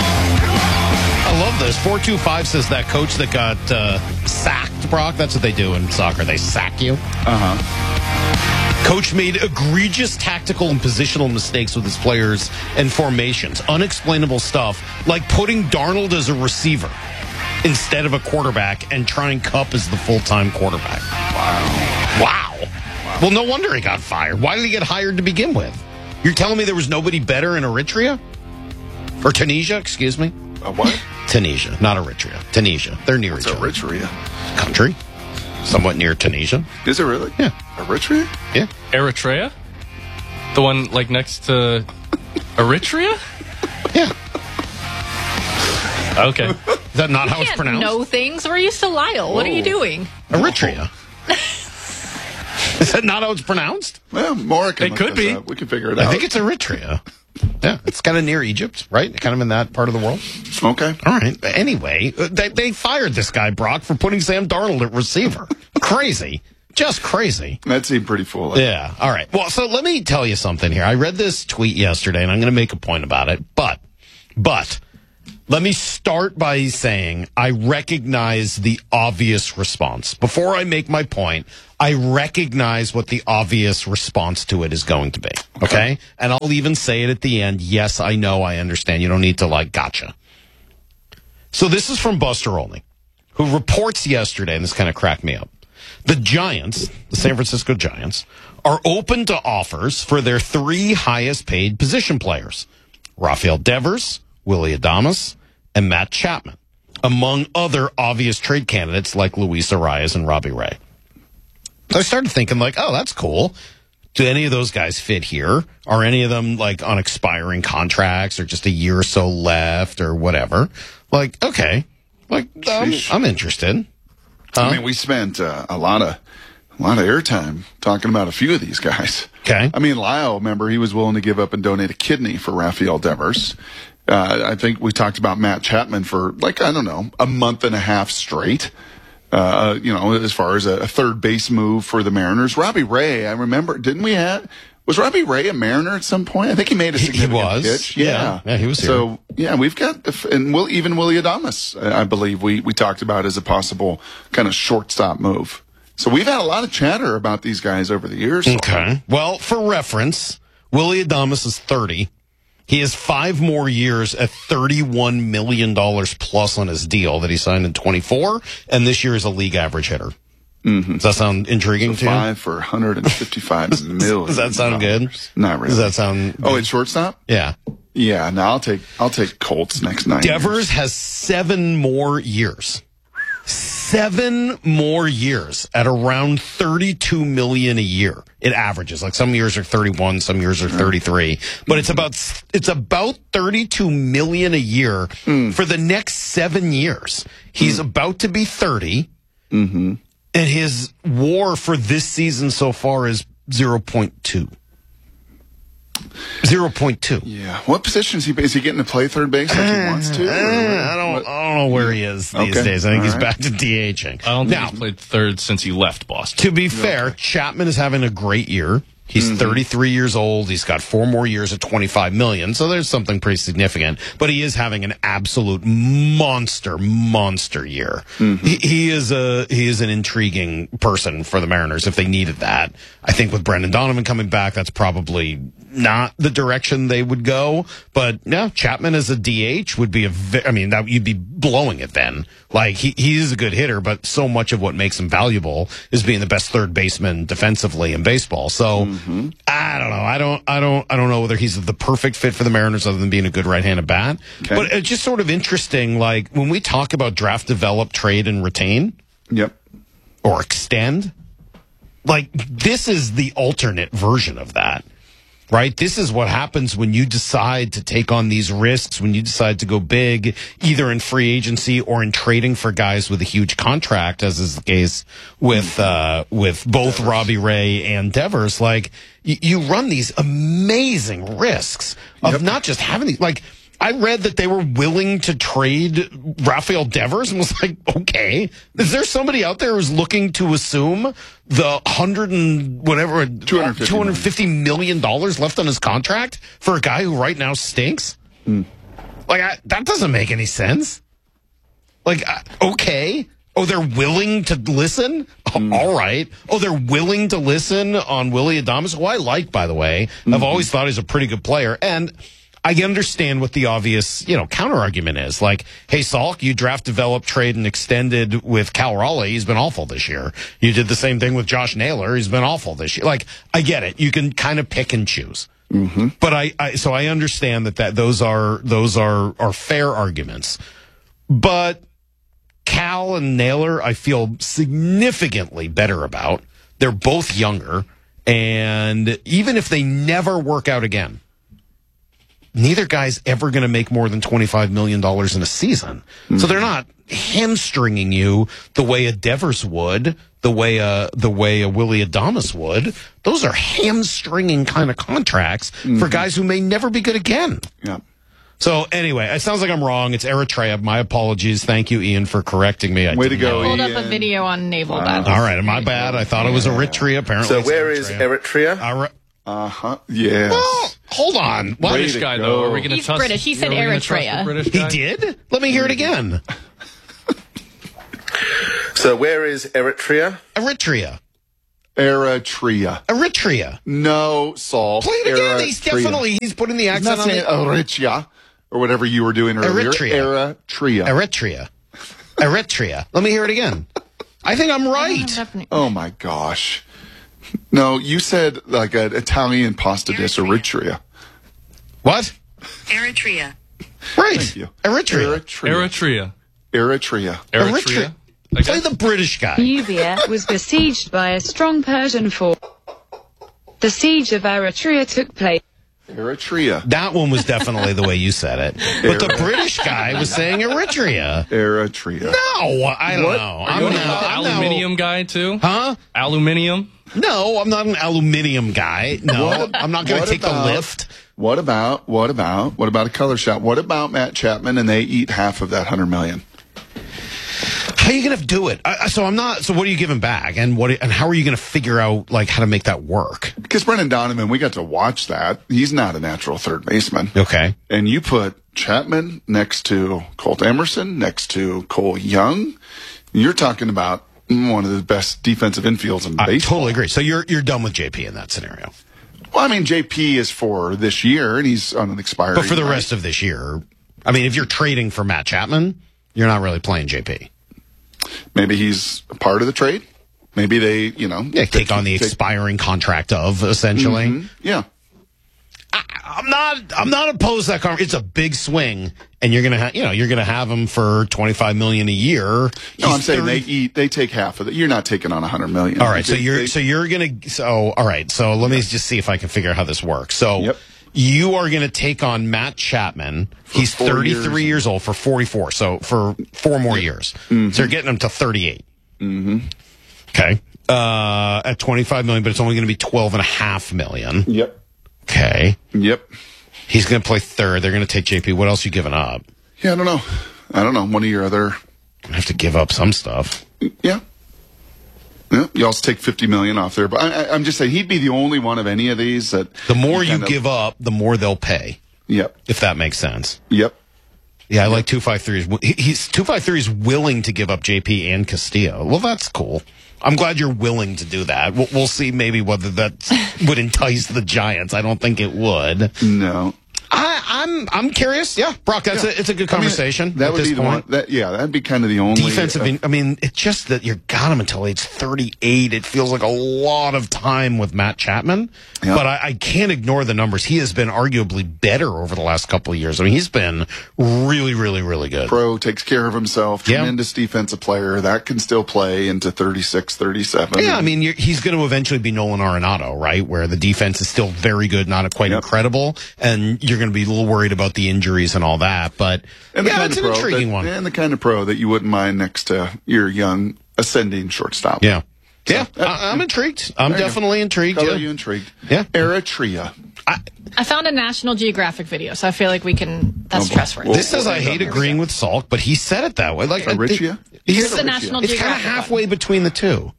Speaker 17: I love this. four two five says that coach that got uh, sacked, Brock. That's what they do in soccer. They sack you.
Speaker 18: Uh-huh.
Speaker 17: Coach made egregious tactical and positional mistakes with his players and formations. Unexplainable stuff, like putting Darnold as a receiver instead of a quarterback and trying Kupp as the full-time quarterback. Wow. Wow. Wow. Well, no wonder he got fired. Why did he get hired to begin with? You're telling me there was nobody better in Eritrea? Or Tunisia, excuse me?
Speaker 18: Uh, what?
Speaker 17: Tunisia, not Eritrea. Tunisia. They're near
Speaker 18: What's
Speaker 17: each other.
Speaker 18: Eritrea?
Speaker 17: Country. Somewhat near Tunisia.
Speaker 18: Is it really?
Speaker 17: Yeah.
Speaker 18: Eritrea?
Speaker 17: Yeah.
Speaker 10: Eritrea? The one, like, next to Eritrea?
Speaker 17: Yeah.
Speaker 10: Okay.
Speaker 17: Is that not
Speaker 11: You
Speaker 17: how it's
Speaker 11: can't
Speaker 17: pronounced?
Speaker 11: know things. We're used to Lyle. What are you doing?
Speaker 17: Eritrea. Is that not how it's pronounced?
Speaker 18: Well, Maura can
Speaker 10: It
Speaker 18: look
Speaker 10: could
Speaker 18: this
Speaker 10: be.
Speaker 18: up. We can figure it
Speaker 17: I
Speaker 18: out.
Speaker 17: think it's Eritrea. Yeah, it's kind of near Egypt, right? Kind of in that part of the world.
Speaker 18: Okay.
Speaker 17: All right. Anyway, they, they fired this guy, Brock, for putting Sam Darnold at receiver. Crazy. Just crazy.
Speaker 18: That seemed pretty foolish.
Speaker 17: Yeah. All right. Well, so let me tell you something here. I read this tweet yesterday, and I'm going to make a point about it. But, but, Let me start by saying I recognize the obvious response. Before I make my point, I recognize what the obvious response to it is going to be. Okay? okay? And I'll even say it at the end. Yes, I know, I understand. You don't need to like, gotcha. So this is from Buster Olney, who reports yesterday, and this kind of cracked me up. The Giants, the San Francisco Giants, are open to offers for their three highest paid position players. Rafael Devers, Willy Adames, and Matt Chapman, among other obvious trade candidates like Luis Arias and Robbie Ray. So I started thinking, like, oh, that's cool. Do any of those guys fit here? Are any of them, like, on expiring contracts or just a year or so left or whatever? Like, okay. Like, I'm, I'm interested. Huh?
Speaker 18: I mean, we spent uh, a lot of a lot of airtime talking about a few of these guys.
Speaker 17: Okay.
Speaker 18: I mean, Lyle, remember, he was willing to give up and donate a kidney for Rafael Devers. Uh, I think we talked about Matt Chapman for, like, I don't know, a month and a half straight. Uh, you know, as far as a, a third base move for the Mariners. Robbie Ray, I remember, didn't we have, was Robbie Ray a Mariner at some point? I think he made a significant
Speaker 17: he was.
Speaker 18: pitch.
Speaker 17: Yeah.
Speaker 18: Yeah.
Speaker 17: yeah, he was here.
Speaker 18: So, yeah, we've got, the, and we'll, even Willy Adames, I believe, we, we talked about as a possible kind of shortstop move. So we've had a lot of chatter about these guys over the years.
Speaker 17: Okay. Well, for reference, Willy Adames is thirty. He has five more years at thirty-one million dollars plus on his deal that he signed in twenty-four, and this year is a league average hitter.
Speaker 18: Mm-hmm.
Speaker 17: Does that sound intriguing
Speaker 18: so
Speaker 17: to you?
Speaker 18: Five for one hundred fifty-five million.
Speaker 17: Does that sound good?
Speaker 18: Not really.
Speaker 17: Does that sound
Speaker 18: Oh, it's shortstop?
Speaker 17: Yeah.
Speaker 18: Yeah, now I'll take I'll take Colts next nine
Speaker 17: Devers
Speaker 18: years.
Speaker 17: has seven more years. Seven more years at around thirty-two million a year. It averages. Like some years are thirty-one, some years are thirty-three, but it's about it's about thirty-two million a year
Speaker 18: mm.
Speaker 17: for the next seven years. He's mm. about to be thirty,
Speaker 18: mm-hmm.
Speaker 17: and his WAR for this season so far is zero point two. zero point two.
Speaker 18: Yeah. What position is he? Is he getting to play third base like he wants to?
Speaker 17: Uh, I don't. I don't know where he is these
Speaker 18: okay.
Speaker 17: days. I think
Speaker 18: All
Speaker 17: he's
Speaker 18: right.
Speaker 17: back to DHing.
Speaker 4: I don't think
Speaker 17: now,
Speaker 4: he's played third since he left Boston.
Speaker 17: To be fair, Chapman is having a great year. He's mm-hmm. thirty-three years old. He's got four more years at twenty-five million. So there's something pretty significant. But he is having an absolute monster, monster year. Mm-hmm. He, he is a he is an intriguing person for the Mariners if they needed that. I think with Brendan Donovan coming back, that's probably not the direction they would go. But no, Chapman as a D H would be a. Vi- I mean, that you'd be blowing it then. Like he he is a good hitter, but so much of what makes him valuable is being the best third baseman defensively in baseball. So. Mm-hmm. Mm-hmm. I don't know. I don't. I don't. I don't know whether he's the perfect fit for the Mariners, other than being a good right-handed bat. Okay. But it's just sort of interesting. Like when we talk about draft, develop, trade, and retain.
Speaker 18: Yep.
Speaker 17: Or extend. Like this is the alternate version of that, right? This is what happens when you decide to take on these risks. When you decide to go big, either in free agency or in trading for guys with a huge contract, as is the case with uh, with both Devers. Robbie Ray and Devers. Like y- you run these amazing risks of yep. not just having these. Like I read that they were willing to trade Rafael Devers and was like, okay, is there somebody out there who's looking to assume the hundred and whatever two hundred fifty million dollars left on his contract for a guy who right now stinks?
Speaker 18: Mm.
Speaker 17: Like I, that doesn't make any sense. Like uh, okay. Oh, they're willing to listen? Mm. All right. Oh, they're willing to listen on Willy Adames, who I like, by the way. Mm-hmm. I've always thought he's a pretty good player. And I understand what the obvious, you know, counter argument is. Like, hey, Salk, you draft, developed, trade, and extended with Cal Raleigh. He's been awful this year. You did the same thing with Josh Naylor. He's been awful this year. Like, I get it. You can kind of pick and choose.
Speaker 18: Mm-hmm.
Speaker 17: But I, I, so I understand that, that those are, those are, are fair arguments. But Cal and Naylor, I feel significantly better about. They're both younger. And even if they never work out again, neither guy's ever going to make more than twenty-five million dollars in a season. Mm-hmm. So they're not hamstringing you the way a Devers would, the way a, the way a Willy Adames would. Those are hamstringing kind of contracts mm-hmm. for guys who may never be good again.
Speaker 18: Yeah.
Speaker 17: So anyway, it sounds like I'm wrong. It's Eritrea. My apologies. Thank you, Ian, for correcting me. I
Speaker 18: Way to go,
Speaker 24: Ian. Pulled up
Speaker 18: Ian.
Speaker 24: a video on Naval.
Speaker 17: Wow. All right, my bad. I thought it was Eritrea. Apparently,
Speaker 5: so where is
Speaker 17: Eritrea?
Speaker 5: Eritrea?
Speaker 17: Ara-
Speaker 18: Uh-huh. Yes.
Speaker 17: Well, hold on. What?
Speaker 4: British
Speaker 18: Way
Speaker 4: guy,
Speaker 18: to
Speaker 4: though.
Speaker 18: go.
Speaker 4: Are we going to
Speaker 5: He's
Speaker 4: trust?
Speaker 5: British. He said
Speaker 4: are we gonna trust
Speaker 5: Eritrea.
Speaker 4: the British
Speaker 17: He
Speaker 4: guy?
Speaker 17: did? Let me hear it again.
Speaker 6: So where is Eritrea?
Speaker 17: Eritrea.
Speaker 18: Eritrea.
Speaker 17: Eritrea.
Speaker 18: No, Saul.
Speaker 17: Play it again. He's
Speaker 18: Eritrea.
Speaker 17: definitely, he's putting the
Speaker 18: He's
Speaker 17: accent
Speaker 18: not
Speaker 17: on
Speaker 18: saying
Speaker 17: the...
Speaker 18: Eritrea or whatever you were doing earlier.
Speaker 17: Eritrea.
Speaker 18: Eritrea.
Speaker 17: Eritrea. Eritrea. Let me hear it again. I think I'm right.
Speaker 18: Oh, my gosh. No, you said like an Italian pasta dish, Eritrea.
Speaker 17: What?
Speaker 9: Eritrea.
Speaker 17: Right.
Speaker 18: Thank you.
Speaker 17: Eritrea.
Speaker 4: Eritrea.
Speaker 18: Eritrea.
Speaker 4: Eritrea.
Speaker 17: Play the British guy.
Speaker 12: Nubia was besieged by a strong Persian force. The siege of Eritrea took place.
Speaker 18: Eritrea.
Speaker 17: That one was definitely the way you said it. But the British guy was saying Eritrea.
Speaker 18: Eritrea.
Speaker 17: No, I don't
Speaker 18: What?
Speaker 17: know.
Speaker 4: Are you
Speaker 17: I'm
Speaker 4: an
Speaker 17: now, I'm now-
Speaker 4: aluminium guy, too?
Speaker 17: Huh?
Speaker 4: Aluminium?
Speaker 17: No, I'm not an aluminium guy. No,
Speaker 18: What-
Speaker 17: I'm not going to
Speaker 18: what
Speaker 17: take
Speaker 18: about-
Speaker 17: the lift.
Speaker 18: What about, what about, what about a color shot? What about Matt Chapman and they eat half of that hundred million?
Speaker 17: How are you going to do it? I, so I'm not. So what are you giving back, and what? And how are you going to figure out like how to make that work?
Speaker 18: Because Brendan Donovan, we got to watch that. He's not a natural third baseman.
Speaker 17: Okay.
Speaker 18: And you put Chapman next to Colt Emerson, next to Cole Young. You're talking about one of the best defensive infields in
Speaker 17: I
Speaker 18: baseball.
Speaker 17: totally agree. So you're you're done with J P in that scenario.
Speaker 18: Well, I mean, J P is for this year, and he's on an expiring.
Speaker 17: But for the
Speaker 18: right?
Speaker 17: rest of this year, I mean, if you're trading for Matt Chapman, you're not really playing J P.
Speaker 18: Maybe he's a part of the trade. Maybe they, you know,
Speaker 17: Yeah, take on the
Speaker 18: take-
Speaker 17: expiring contract of essentially.
Speaker 18: Mhm. Yeah.
Speaker 17: I'm not. I'm not opposed to that. Con- it's a big swing, and you're gonna have. You know, you're gonna have him for twenty-five million a year.
Speaker 18: No,
Speaker 17: He's
Speaker 18: I'm saying
Speaker 17: thirty
Speaker 18: they eat. They take half of it. You're not taking on a hundred million.
Speaker 17: All right, so
Speaker 18: They-
Speaker 17: you're
Speaker 18: they-
Speaker 17: so you're gonna so all right. So let me just see if I can figure out how this works. So you are gonna take on Matt Chapman. He's
Speaker 18: four
Speaker 17: thirty-three years.
Speaker 18: years.
Speaker 17: old for forty-four. So for four more years,
Speaker 18: Mhm.
Speaker 17: so you're getting him to thirty-eight.
Speaker 18: Mm-hmm.
Speaker 17: Okay, uh, at twenty-five million, but it's only gonna be twelve and a half million.
Speaker 18: Yep.
Speaker 17: Okay.
Speaker 18: Yep.
Speaker 17: He's gonna play third. They're gonna take J P. What else you giving up?
Speaker 18: Yeah, I don't know. I don't know. One of your other.
Speaker 17: I have to give up some stuff.
Speaker 18: Yeah. Yeah, you also take fifty million off there, but I, I, I'm just saying he'd be the only one of any of these that.
Speaker 17: The more you
Speaker 18: kind of-
Speaker 17: give up, the more they'll pay.
Speaker 18: Yep.
Speaker 17: If that makes sense.
Speaker 18: Yep.
Speaker 17: Yeah, I like two five three. He's two five three is willing to give up J P and Castillo. Well, that's cool. I'm glad you're willing to do that. We'll, we'll see maybe whether that would entice the Giants. I don't think it would.
Speaker 18: No.
Speaker 17: I, I'm I'm curious. Yeah, Brock, that's
Speaker 18: Yeah.
Speaker 17: a, it's a good
Speaker 18: I mean,
Speaker 17: conversation.
Speaker 18: that
Speaker 17: at
Speaker 18: would
Speaker 17: this
Speaker 18: be the
Speaker 17: point.
Speaker 18: one. That yeah, that'd be kind of the only
Speaker 17: Defensive.
Speaker 18: uh,
Speaker 17: in, I mean, it's just that you got him until age thirty-eight. It feels like a lot of time with Matt Chapman.
Speaker 18: Yeah.
Speaker 17: But I, I can't ignore the numbers. He has been arguably better over the last couple of years. I mean, he's been really, really, really good.
Speaker 18: pro, takes care of himself,
Speaker 17: Yeah.
Speaker 18: tremendous defensive player that can still play into thirty-six, thirty-seven.
Speaker 17: Yeah, I mean, you're, he's going to eventually be Nolan Arenado, right? Where the defense is still very good, not quite
Speaker 18: Yep.
Speaker 17: incredible, and you're going to be a little worried about the injuries and all that. But
Speaker 18: and the
Speaker 17: yeah,
Speaker 18: kind
Speaker 17: it's
Speaker 18: of
Speaker 17: an
Speaker 18: pro
Speaker 17: intriguing
Speaker 18: that,
Speaker 17: one.
Speaker 18: and the kind of pro that you wouldn't mind next to your young ascending shortstop.
Speaker 17: Yeah, yeah, I, I'm intrigued. I'm
Speaker 18: There you go.
Speaker 17: definitely intrigued.
Speaker 18: Color
Speaker 17: Yeah.
Speaker 18: you intrigued.
Speaker 17: Yeah.
Speaker 18: Eritrea.
Speaker 5: I found a National Geographic video, so I feel like we can. That's
Speaker 18: Oh,
Speaker 5: trustworthy.
Speaker 17: This says I hate agreeing with Salk, but he said it that way. Like I think-
Speaker 18: Eritrea?
Speaker 17: he's-
Speaker 5: This is the National
Speaker 17: It's kind of
Speaker 5: Geographic
Speaker 17: halfway between the two.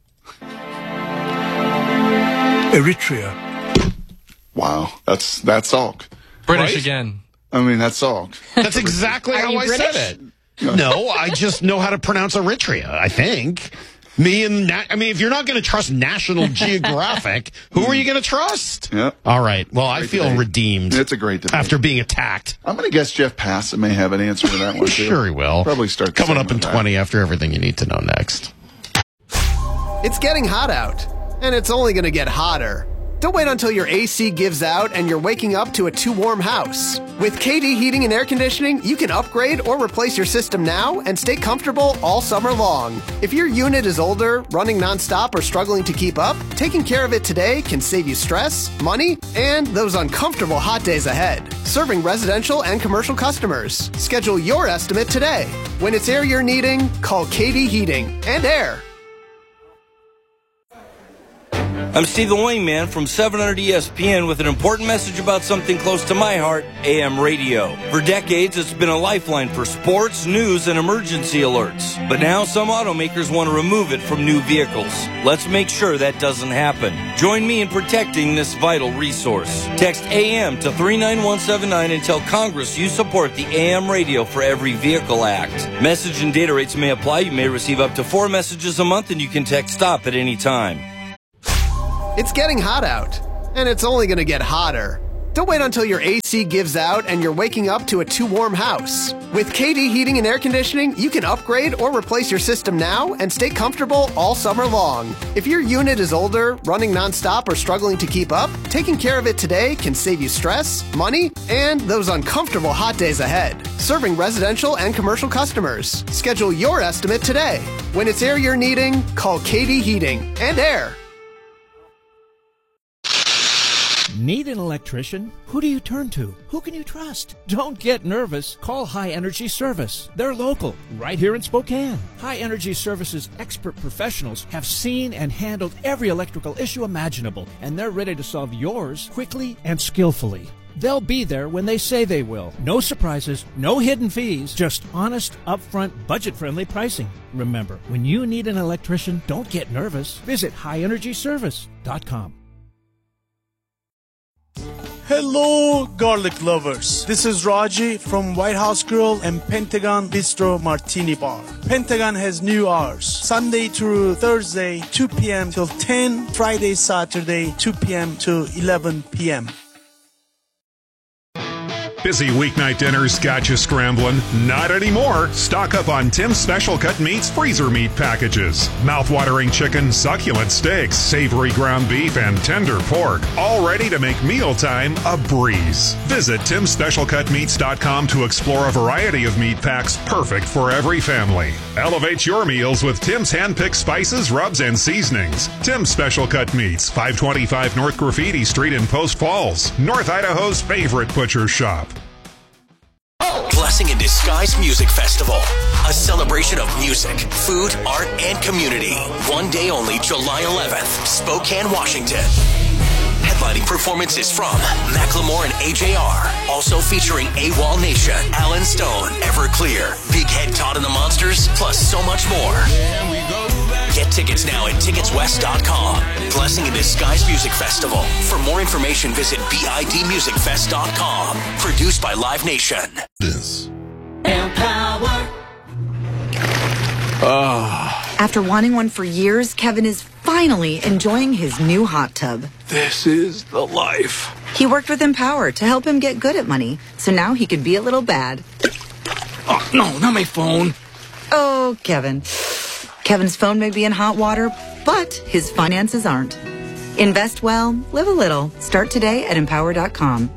Speaker 15: Eritrea.
Speaker 18: Wow, that's that's Salk.
Speaker 4: British
Speaker 17: Right?
Speaker 4: again.
Speaker 18: I mean, that's Salk.
Speaker 17: That's exactly
Speaker 5: Are
Speaker 17: how
Speaker 5: you
Speaker 17: I
Speaker 5: British?
Speaker 17: said it. No, I just know how to pronounce Eritrea, I think. Me and, Na- I mean, if you're not going to trust National Geographic, who are you going to trust?
Speaker 18: Yeah.
Speaker 17: All right. Well, I
Speaker 18: Great
Speaker 17: feel
Speaker 18: debate.
Speaker 17: redeemed
Speaker 18: It's a great debate.
Speaker 17: after being attacked.
Speaker 18: I'm going to guess Jeff Passett may have an answer to that one, too.
Speaker 17: Sure he will.
Speaker 18: Probably start the
Speaker 17: Coming
Speaker 18: same
Speaker 17: up in
Speaker 18: with that.
Speaker 17: twenty after everything you need to know next.
Speaker 14: It's getting hot out, and it's only going to get hotter. Don't wait until your A C gives out and you're waking up to a too warm house. With K D Heating and Air Conditioning, you can upgrade or replace your system now and stay comfortable all summer long. If your unit is older, running nonstop, or struggling to keep up, taking care of it today can save you stress, money, and those uncomfortable hot days ahead. Serving residential and commercial customers. Schedule your estimate today. When it's air you're needing, call K D Heating and Air.
Speaker 1: I'm Steve the Wingman from seven hundred E S P N with an important message about something close to my heart, A M radio. For decades, it's been a lifeline for sports, news, and emergency alerts. But now some automakers want to remove it from new vehicles. Let's make sure that doesn't happen. Join me in protecting this vital resource. Text A M to three nine one seven nine and tell Congress you support the A M Radio for Every Vehicle Act. Message and data rates may apply. You may receive up to four messages a month, and you can text STOP at any time.
Speaker 14: It's getting hot out, and it's only going to get hotter. Don't wait until your A C gives out and you're waking up to a too warm house. With K D Heating and Air Conditioning, you can upgrade or replace your system now and stay comfortable all summer long. If your unit is older, running nonstop, or struggling to keep up, taking care of it today can save you stress, money, and those uncomfortable hot days ahead. Serving residential and commercial customers. Schedule your estimate today. When it's air you're needing, call K D Heating and Air.
Speaker 2: Need an electrician? Who do you turn to? Who can you trust? Don't get nervous. Call High Energy Service. They're local, right here in Spokane. High Energy Service's expert professionals have seen and handled every electrical issue imaginable, and they're ready to solve yours quickly and skillfully. They'll be there when they say they will. No surprises, no hidden fees, just honest, upfront, budget-friendly pricing. Remember, when you need an electrician, don't get nervous. Visit high energy service dot com.
Speaker 3: Hello, garlic lovers. This is Raji from White House Grill and Pentagon Bistro Martini Bar. Pentagon has new hours. Sunday through Thursday, two p.m. till ten. Friday, Saturday, two p.m. to eleven p.m.
Speaker 9: Busy weeknight dinners got you scrambling? Not anymore. Stock up on Tim's Special Cut Meats freezer meat packages. Mouth-watering chicken, succulent steaks, savory ground beef, and tender pork. All ready to make mealtime a breeze. Visit tims special cut meats dot com to explore a variety of meat packs perfect for every family. Elevate your meals with Tim's hand-picked spices, rubs, and seasonings. Tim's Special Cut Meats, five twenty-five North Graffiti Street in Post Falls, North Idaho's favorite butcher shop.
Speaker 27: Blessing in Disguise Music Festival. A celebration of music, food, art, and community. One day only, July eleventh, Spokane, Washington. Headlining performances from Macklemore and A J R. Also featuring AWOL Nation, Alan Stone, Everclear, Big Head Todd and the Monsters, plus so much more. Get tickets now at tickets west dot com. Blessing in Disguise Music Festival. For more information, visit bid music fest dot com. Produced by Live Nation.
Speaker 25: This.
Speaker 16: Empower.
Speaker 19: Oh. After wanting one for years, Kevin is finally enjoying his new hot tub.
Speaker 16: This is the life.
Speaker 19: He worked with Empower to help him get good at money, so now he could be a little bad.
Speaker 16: Oh, no, not my phone.
Speaker 19: Oh, Kevin. Kevin's phone may be in hot water, but his finances aren't. Invest well, live a little. Start today at empower dot com.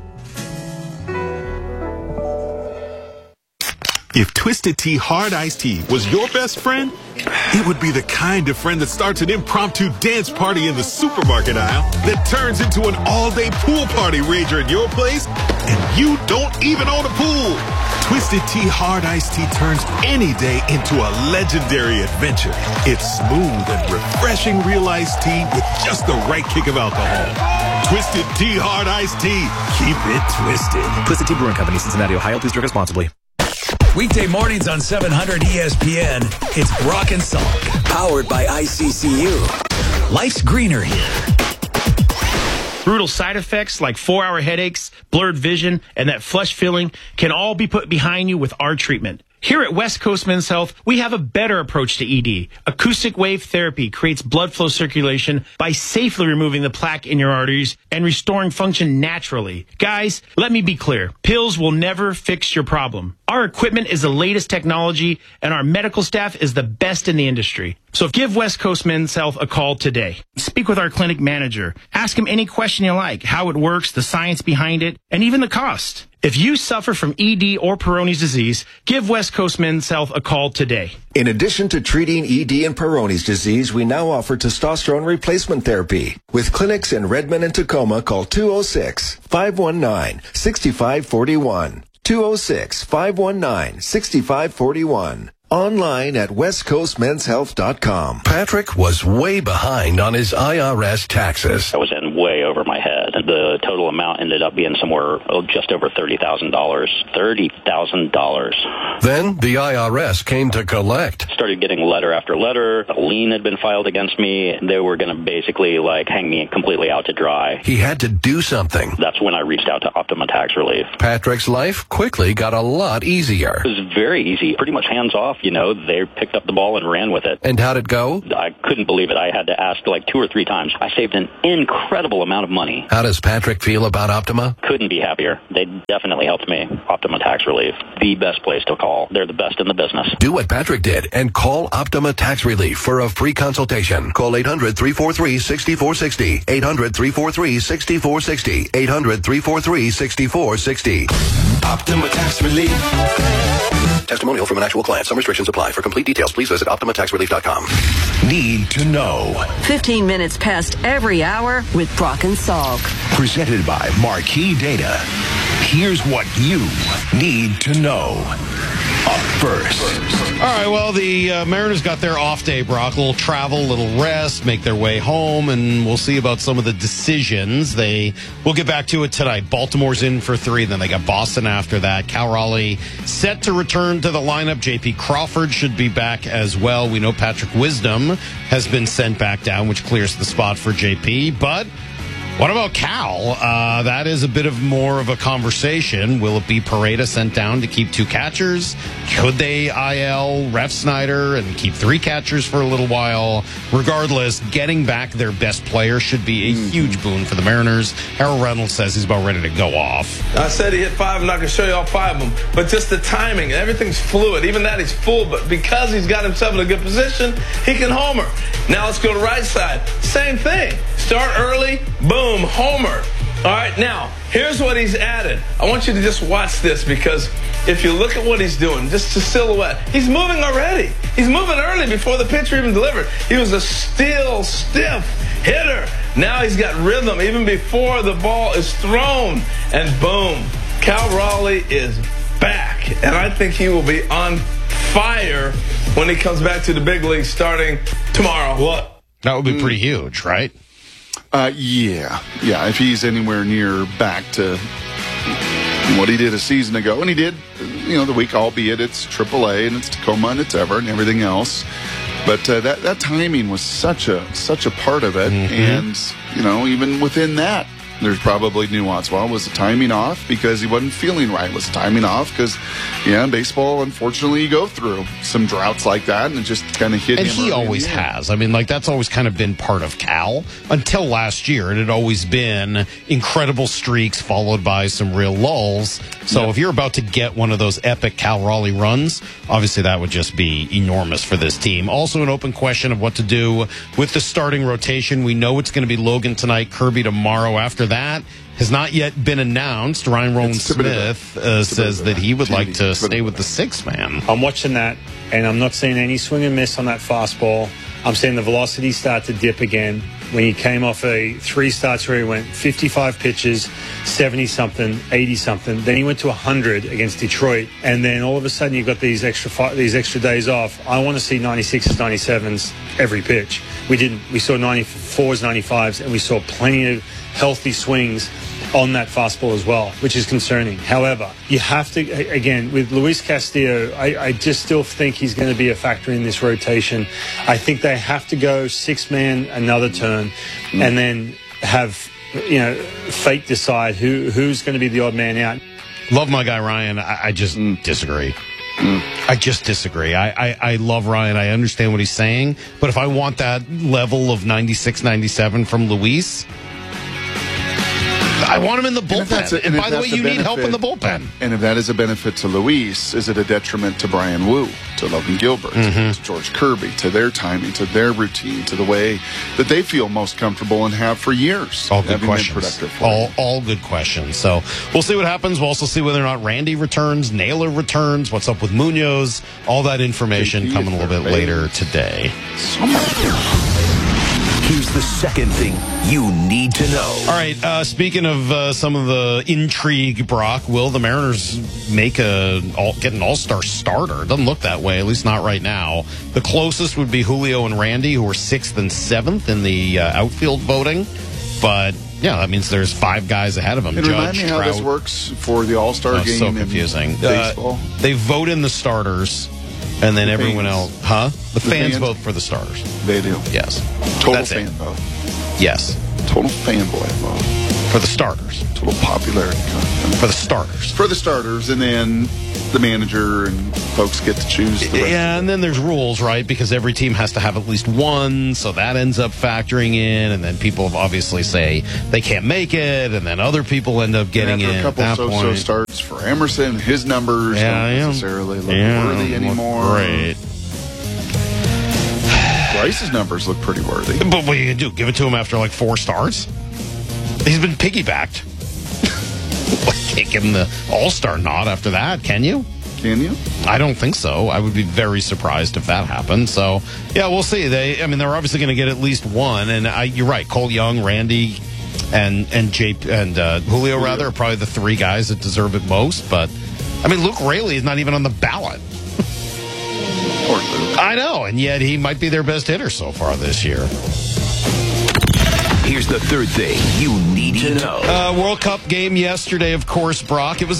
Speaker 20: If Twisted Tea Hard Iced Tea was your best friend, it would be the kind of friend that starts an impromptu dance party in the supermarket aisle that turns into an all-day pool party rager at your place, and you don't even own a pool. Twisted Tea Hard Iced Tea turns any day into a legendary adventure. It's smooth and refreshing real iced tea with just the right kick of alcohol. Twisted Tea Hard Iced Tea. Keep it twisted.
Speaker 22: Twisted Tea Brewing Company, Cincinnati, Ohio. Please drink responsibly.
Speaker 27: Weekday mornings on seven hundred E S P N. It's Brock and Salk. Powered by I C C U. Life's greener here.
Speaker 29: Brutal side effects like four-hour headaches, blurred vision, and that flush feeling can all be put behind you with our treatment. Here at West Coast Men's Health, we have a better approach to E D. Acoustic wave therapy creates blood flow circulation by safely removing the plaque in your arteries and restoring function naturally. Guys, let me be clear. Pills will never fix your problem. Our equipment is the latest technology, and our medical staff is the best in the industry. So give West Coast Men's Health a call today. Speak with our clinic manager. Ask him any question you like, how it works, the science behind it, and even the cost. If you suffer from E D or Peyronie's disease, give West Coast Men's Health a call today.
Speaker 30: In addition to treating E D and Peyronie's disease, we now offer testosterone replacement therapy. With clinics in Redmond and Tacoma, call two oh six, five one nine, six five four one. two oh six, five one nine, six five four one. Online at west coast men's health dot com.
Speaker 15: Patrick was way behind on his I R S taxes.
Speaker 7: I was in way over my head. The total amount ended up being somewhere oh, just over thirty thousand dollars. thirty thousand dollars.
Speaker 15: Then the I R S came to collect.
Speaker 7: Started getting letter after letter. A lien had been filed against me. They were going to basically like hang me completely out to dry.
Speaker 15: He had to do something.
Speaker 7: That's when I reached out to Optima Tax Relief.
Speaker 15: Patrick's life quickly got a lot easier.
Speaker 7: It was very easy. Pretty much hands off, you know. They picked up the ball and ran with it.
Speaker 15: And how'd it go?
Speaker 7: I couldn't believe it. I had to ask like two or three times. I saved an incredible amount of money.
Speaker 15: How does Patrick feel about Optima?
Speaker 7: Couldn't be happier. They definitely helped me. Optima Tax Relief, the best place to call. They're the best in the business.
Speaker 15: Do what Patrick did and call Optima Tax Relief for a free consultation. Call eight hundred, three four three, six four six zero. eight hundred, three four three, six four six zero. eight hundred, three four three, six four six zero.
Speaker 30: Optima Tax Relief.
Speaker 15: Testimonial from an actual client. Some restrictions apply. For complete details, please visit optima tax relief dot com. Need to know.
Speaker 8: fifteen minutes past every hour with Brock and Salk.
Speaker 15: Presented by Marquee Data. Here's what you need to know. Up first.
Speaker 17: All right, well, the uh, Mariners got their off day, Brock. A little travel, a little rest, make their way home, and we'll see about some of the decisions. They We'll get back to it tonight. Baltimore's in for three, then they got Boston after that. Cal Raleigh set to return to the lineup. J P Crawford should be back as well. We know Patrick Wisdom has been sent back down, which clears the spot for J P, but what about Cal? Uh, that is a bit of more of a conversation. Will it be Pareda sent down to keep two catchers? Could they I L Ref Snyder and keep three catchers for a little while? Regardless, getting back their best player should be a huge boon for the Mariners. Harold Reynolds says he's about ready to go off.
Speaker 10: I said he hit five, and I can show you all five of them. But just the timing, everything's fluid. Even that, he's full. But because he's got himself in a good position, he can homer. Now let's go to right side. Same thing. Start early, boom, homer. All right, now, here's what he's added. I want you to just watch this because if you look at what he's doing, just the silhouette, he's moving already. He's moving early before the pitcher even delivered. He was a still, stiff hitter. Now he's got rhythm even before the ball is thrown. And boom, Cal Raleigh is back. And I think he will be on fire when he comes back to the big league starting tomorrow. What?
Speaker 17: That would be pretty huge, right?
Speaker 18: Uh, yeah. Yeah, if he's anywhere near back to what he did a season ago, and he did, you know, the week, albeit it's triple A and it's Tacoma and it's Everett and everything else. But uh, that, that timing was such a such a part of it. Mm-hmm. And, you know, even within that, there's probably nuance. Well, was the timing off because he wasn't feeling right? Was the timing off because, yeah, baseball, unfortunately, you go through some droughts like that, and it just kind of hit
Speaker 17: and
Speaker 18: him.
Speaker 17: And he always has. I mean, like, that's always kind of been part of Cal. Until last year, it had always been incredible streaks followed by some real lulls. So yep. If you're about to get one of those epic Cal Raleigh runs, obviously that would just be enormous for this team. Also an open question of what to do with the starting rotation. We know it's going to be Logan tonight, Kirby tomorrow. After that has not yet been announced. Ryan Rowland-Smith uh, says that he would like to stay with the six man.
Speaker 11: I'm watching that, and I'm not seeing any swing and miss on that fastball. I'm seeing the velocity start to dip again. When he came off a three starts where he went fifty-five pitches, seventy-something, eighty-something. Then he went to one hundred against Detroit. And then all of a sudden you've got these extra fi- these extra days off. I want to see ninety-sixes, ninety-sevens every pitch. We didn't. We saw ninety-fours, ninety-fives, and we saw plenty of healthy swings on that fastball as well, which is concerning. However, you have to, again, with Luis Castillo, I, I just still think he's going to be a factor in this rotation. I think they have to go six-man another turn mm. and then have, you know, fate decide who who's going to be the odd man out.
Speaker 17: Love my guy Ryan. I, I just mm. disagree. Mm. I just disagree. I, I, I love Ryan. I understand what he's saying. But if I want that level of ninety-six, ninety-seven from Luis, I want him in the bullpen. And, a, and, and by the way, you benefit, need help in the bullpen.
Speaker 18: And if that is a benefit to Luis, is it a detriment to Brian Wu, to Logan Gilbert, mm-hmm. to George Kirby, to their timing, to their routine, to the way that they feel most comfortable and have for years?
Speaker 17: All good questions. All, all good questions. So we'll see what happens. We'll also see whether or not Randy returns, Naylor returns, what's up with Munoz. All that information coming a little bit later today.
Speaker 30: Here's
Speaker 27: the second thing you need to know.
Speaker 17: All right, uh, speaking of uh, some of the intrigue, Brock, will the Mariners make a all, get an all-star starter? It doesn't look that way, at least not right now. The closest would be Julio and Randy, who are sixth and seventh in the uh, outfield voting. But, yeah, that means there's five guys ahead of them.
Speaker 18: And
Speaker 17: Judge,
Speaker 18: remind me how
Speaker 17: Trout.
Speaker 18: this works for the All-Star
Speaker 17: Oh,
Speaker 18: game
Speaker 17: so
Speaker 18: in
Speaker 17: confusing.
Speaker 18: baseball.
Speaker 17: Uh, they vote in the starters, and then
Speaker 18: The
Speaker 17: everyone
Speaker 18: fans.
Speaker 17: else, huh? The,
Speaker 18: The
Speaker 17: fans,
Speaker 18: fans?
Speaker 17: vote for the starters.
Speaker 18: They do.
Speaker 17: Yes.
Speaker 18: Total
Speaker 17: That's
Speaker 18: fan
Speaker 17: it.
Speaker 18: vote.
Speaker 17: Yes.
Speaker 18: Total fanboy vote.
Speaker 17: For the starters.
Speaker 18: Total popularity.
Speaker 17: For the starters.
Speaker 18: For the starters, and then the manager and folks get to choose the rest.
Speaker 17: Yeah, and then there's rules, right? Because every team has to have at least one, so that ends up factoring in, and then people obviously say they can't make it, and then other people end up getting
Speaker 18: and after
Speaker 17: in
Speaker 18: a couple
Speaker 17: at that
Speaker 18: so-so
Speaker 17: point.
Speaker 18: starts for Emerson, his numbers
Speaker 17: Yeah,
Speaker 18: don't
Speaker 17: yeah.
Speaker 18: necessarily look
Speaker 17: Yeah,
Speaker 18: worthy
Speaker 17: look
Speaker 18: anymore.
Speaker 17: great.
Speaker 18: Bryce's numbers look pretty worthy.
Speaker 17: But what are you going to do? Give it to him after like four starts? He's been piggybacked. Can't give him the all-star nod after that, can you?
Speaker 18: Can you?
Speaker 17: I don't think so. I would be very surprised if that happened. So, yeah, we'll see. They, I mean, they're obviously going to get at least one. And I, you're right. Cole Young, Randy, and and Jay, and uh, Julio, rather, are probably the three guys that deserve it most. But, I mean, Luke Raley is not even on the ballot.
Speaker 18: Poor Luke.
Speaker 17: I know, and yet he might be their best hitter so far this year.
Speaker 27: Here's the third thing you need to know.
Speaker 17: Uh, World Cup game yesterday, of course, Brock. It was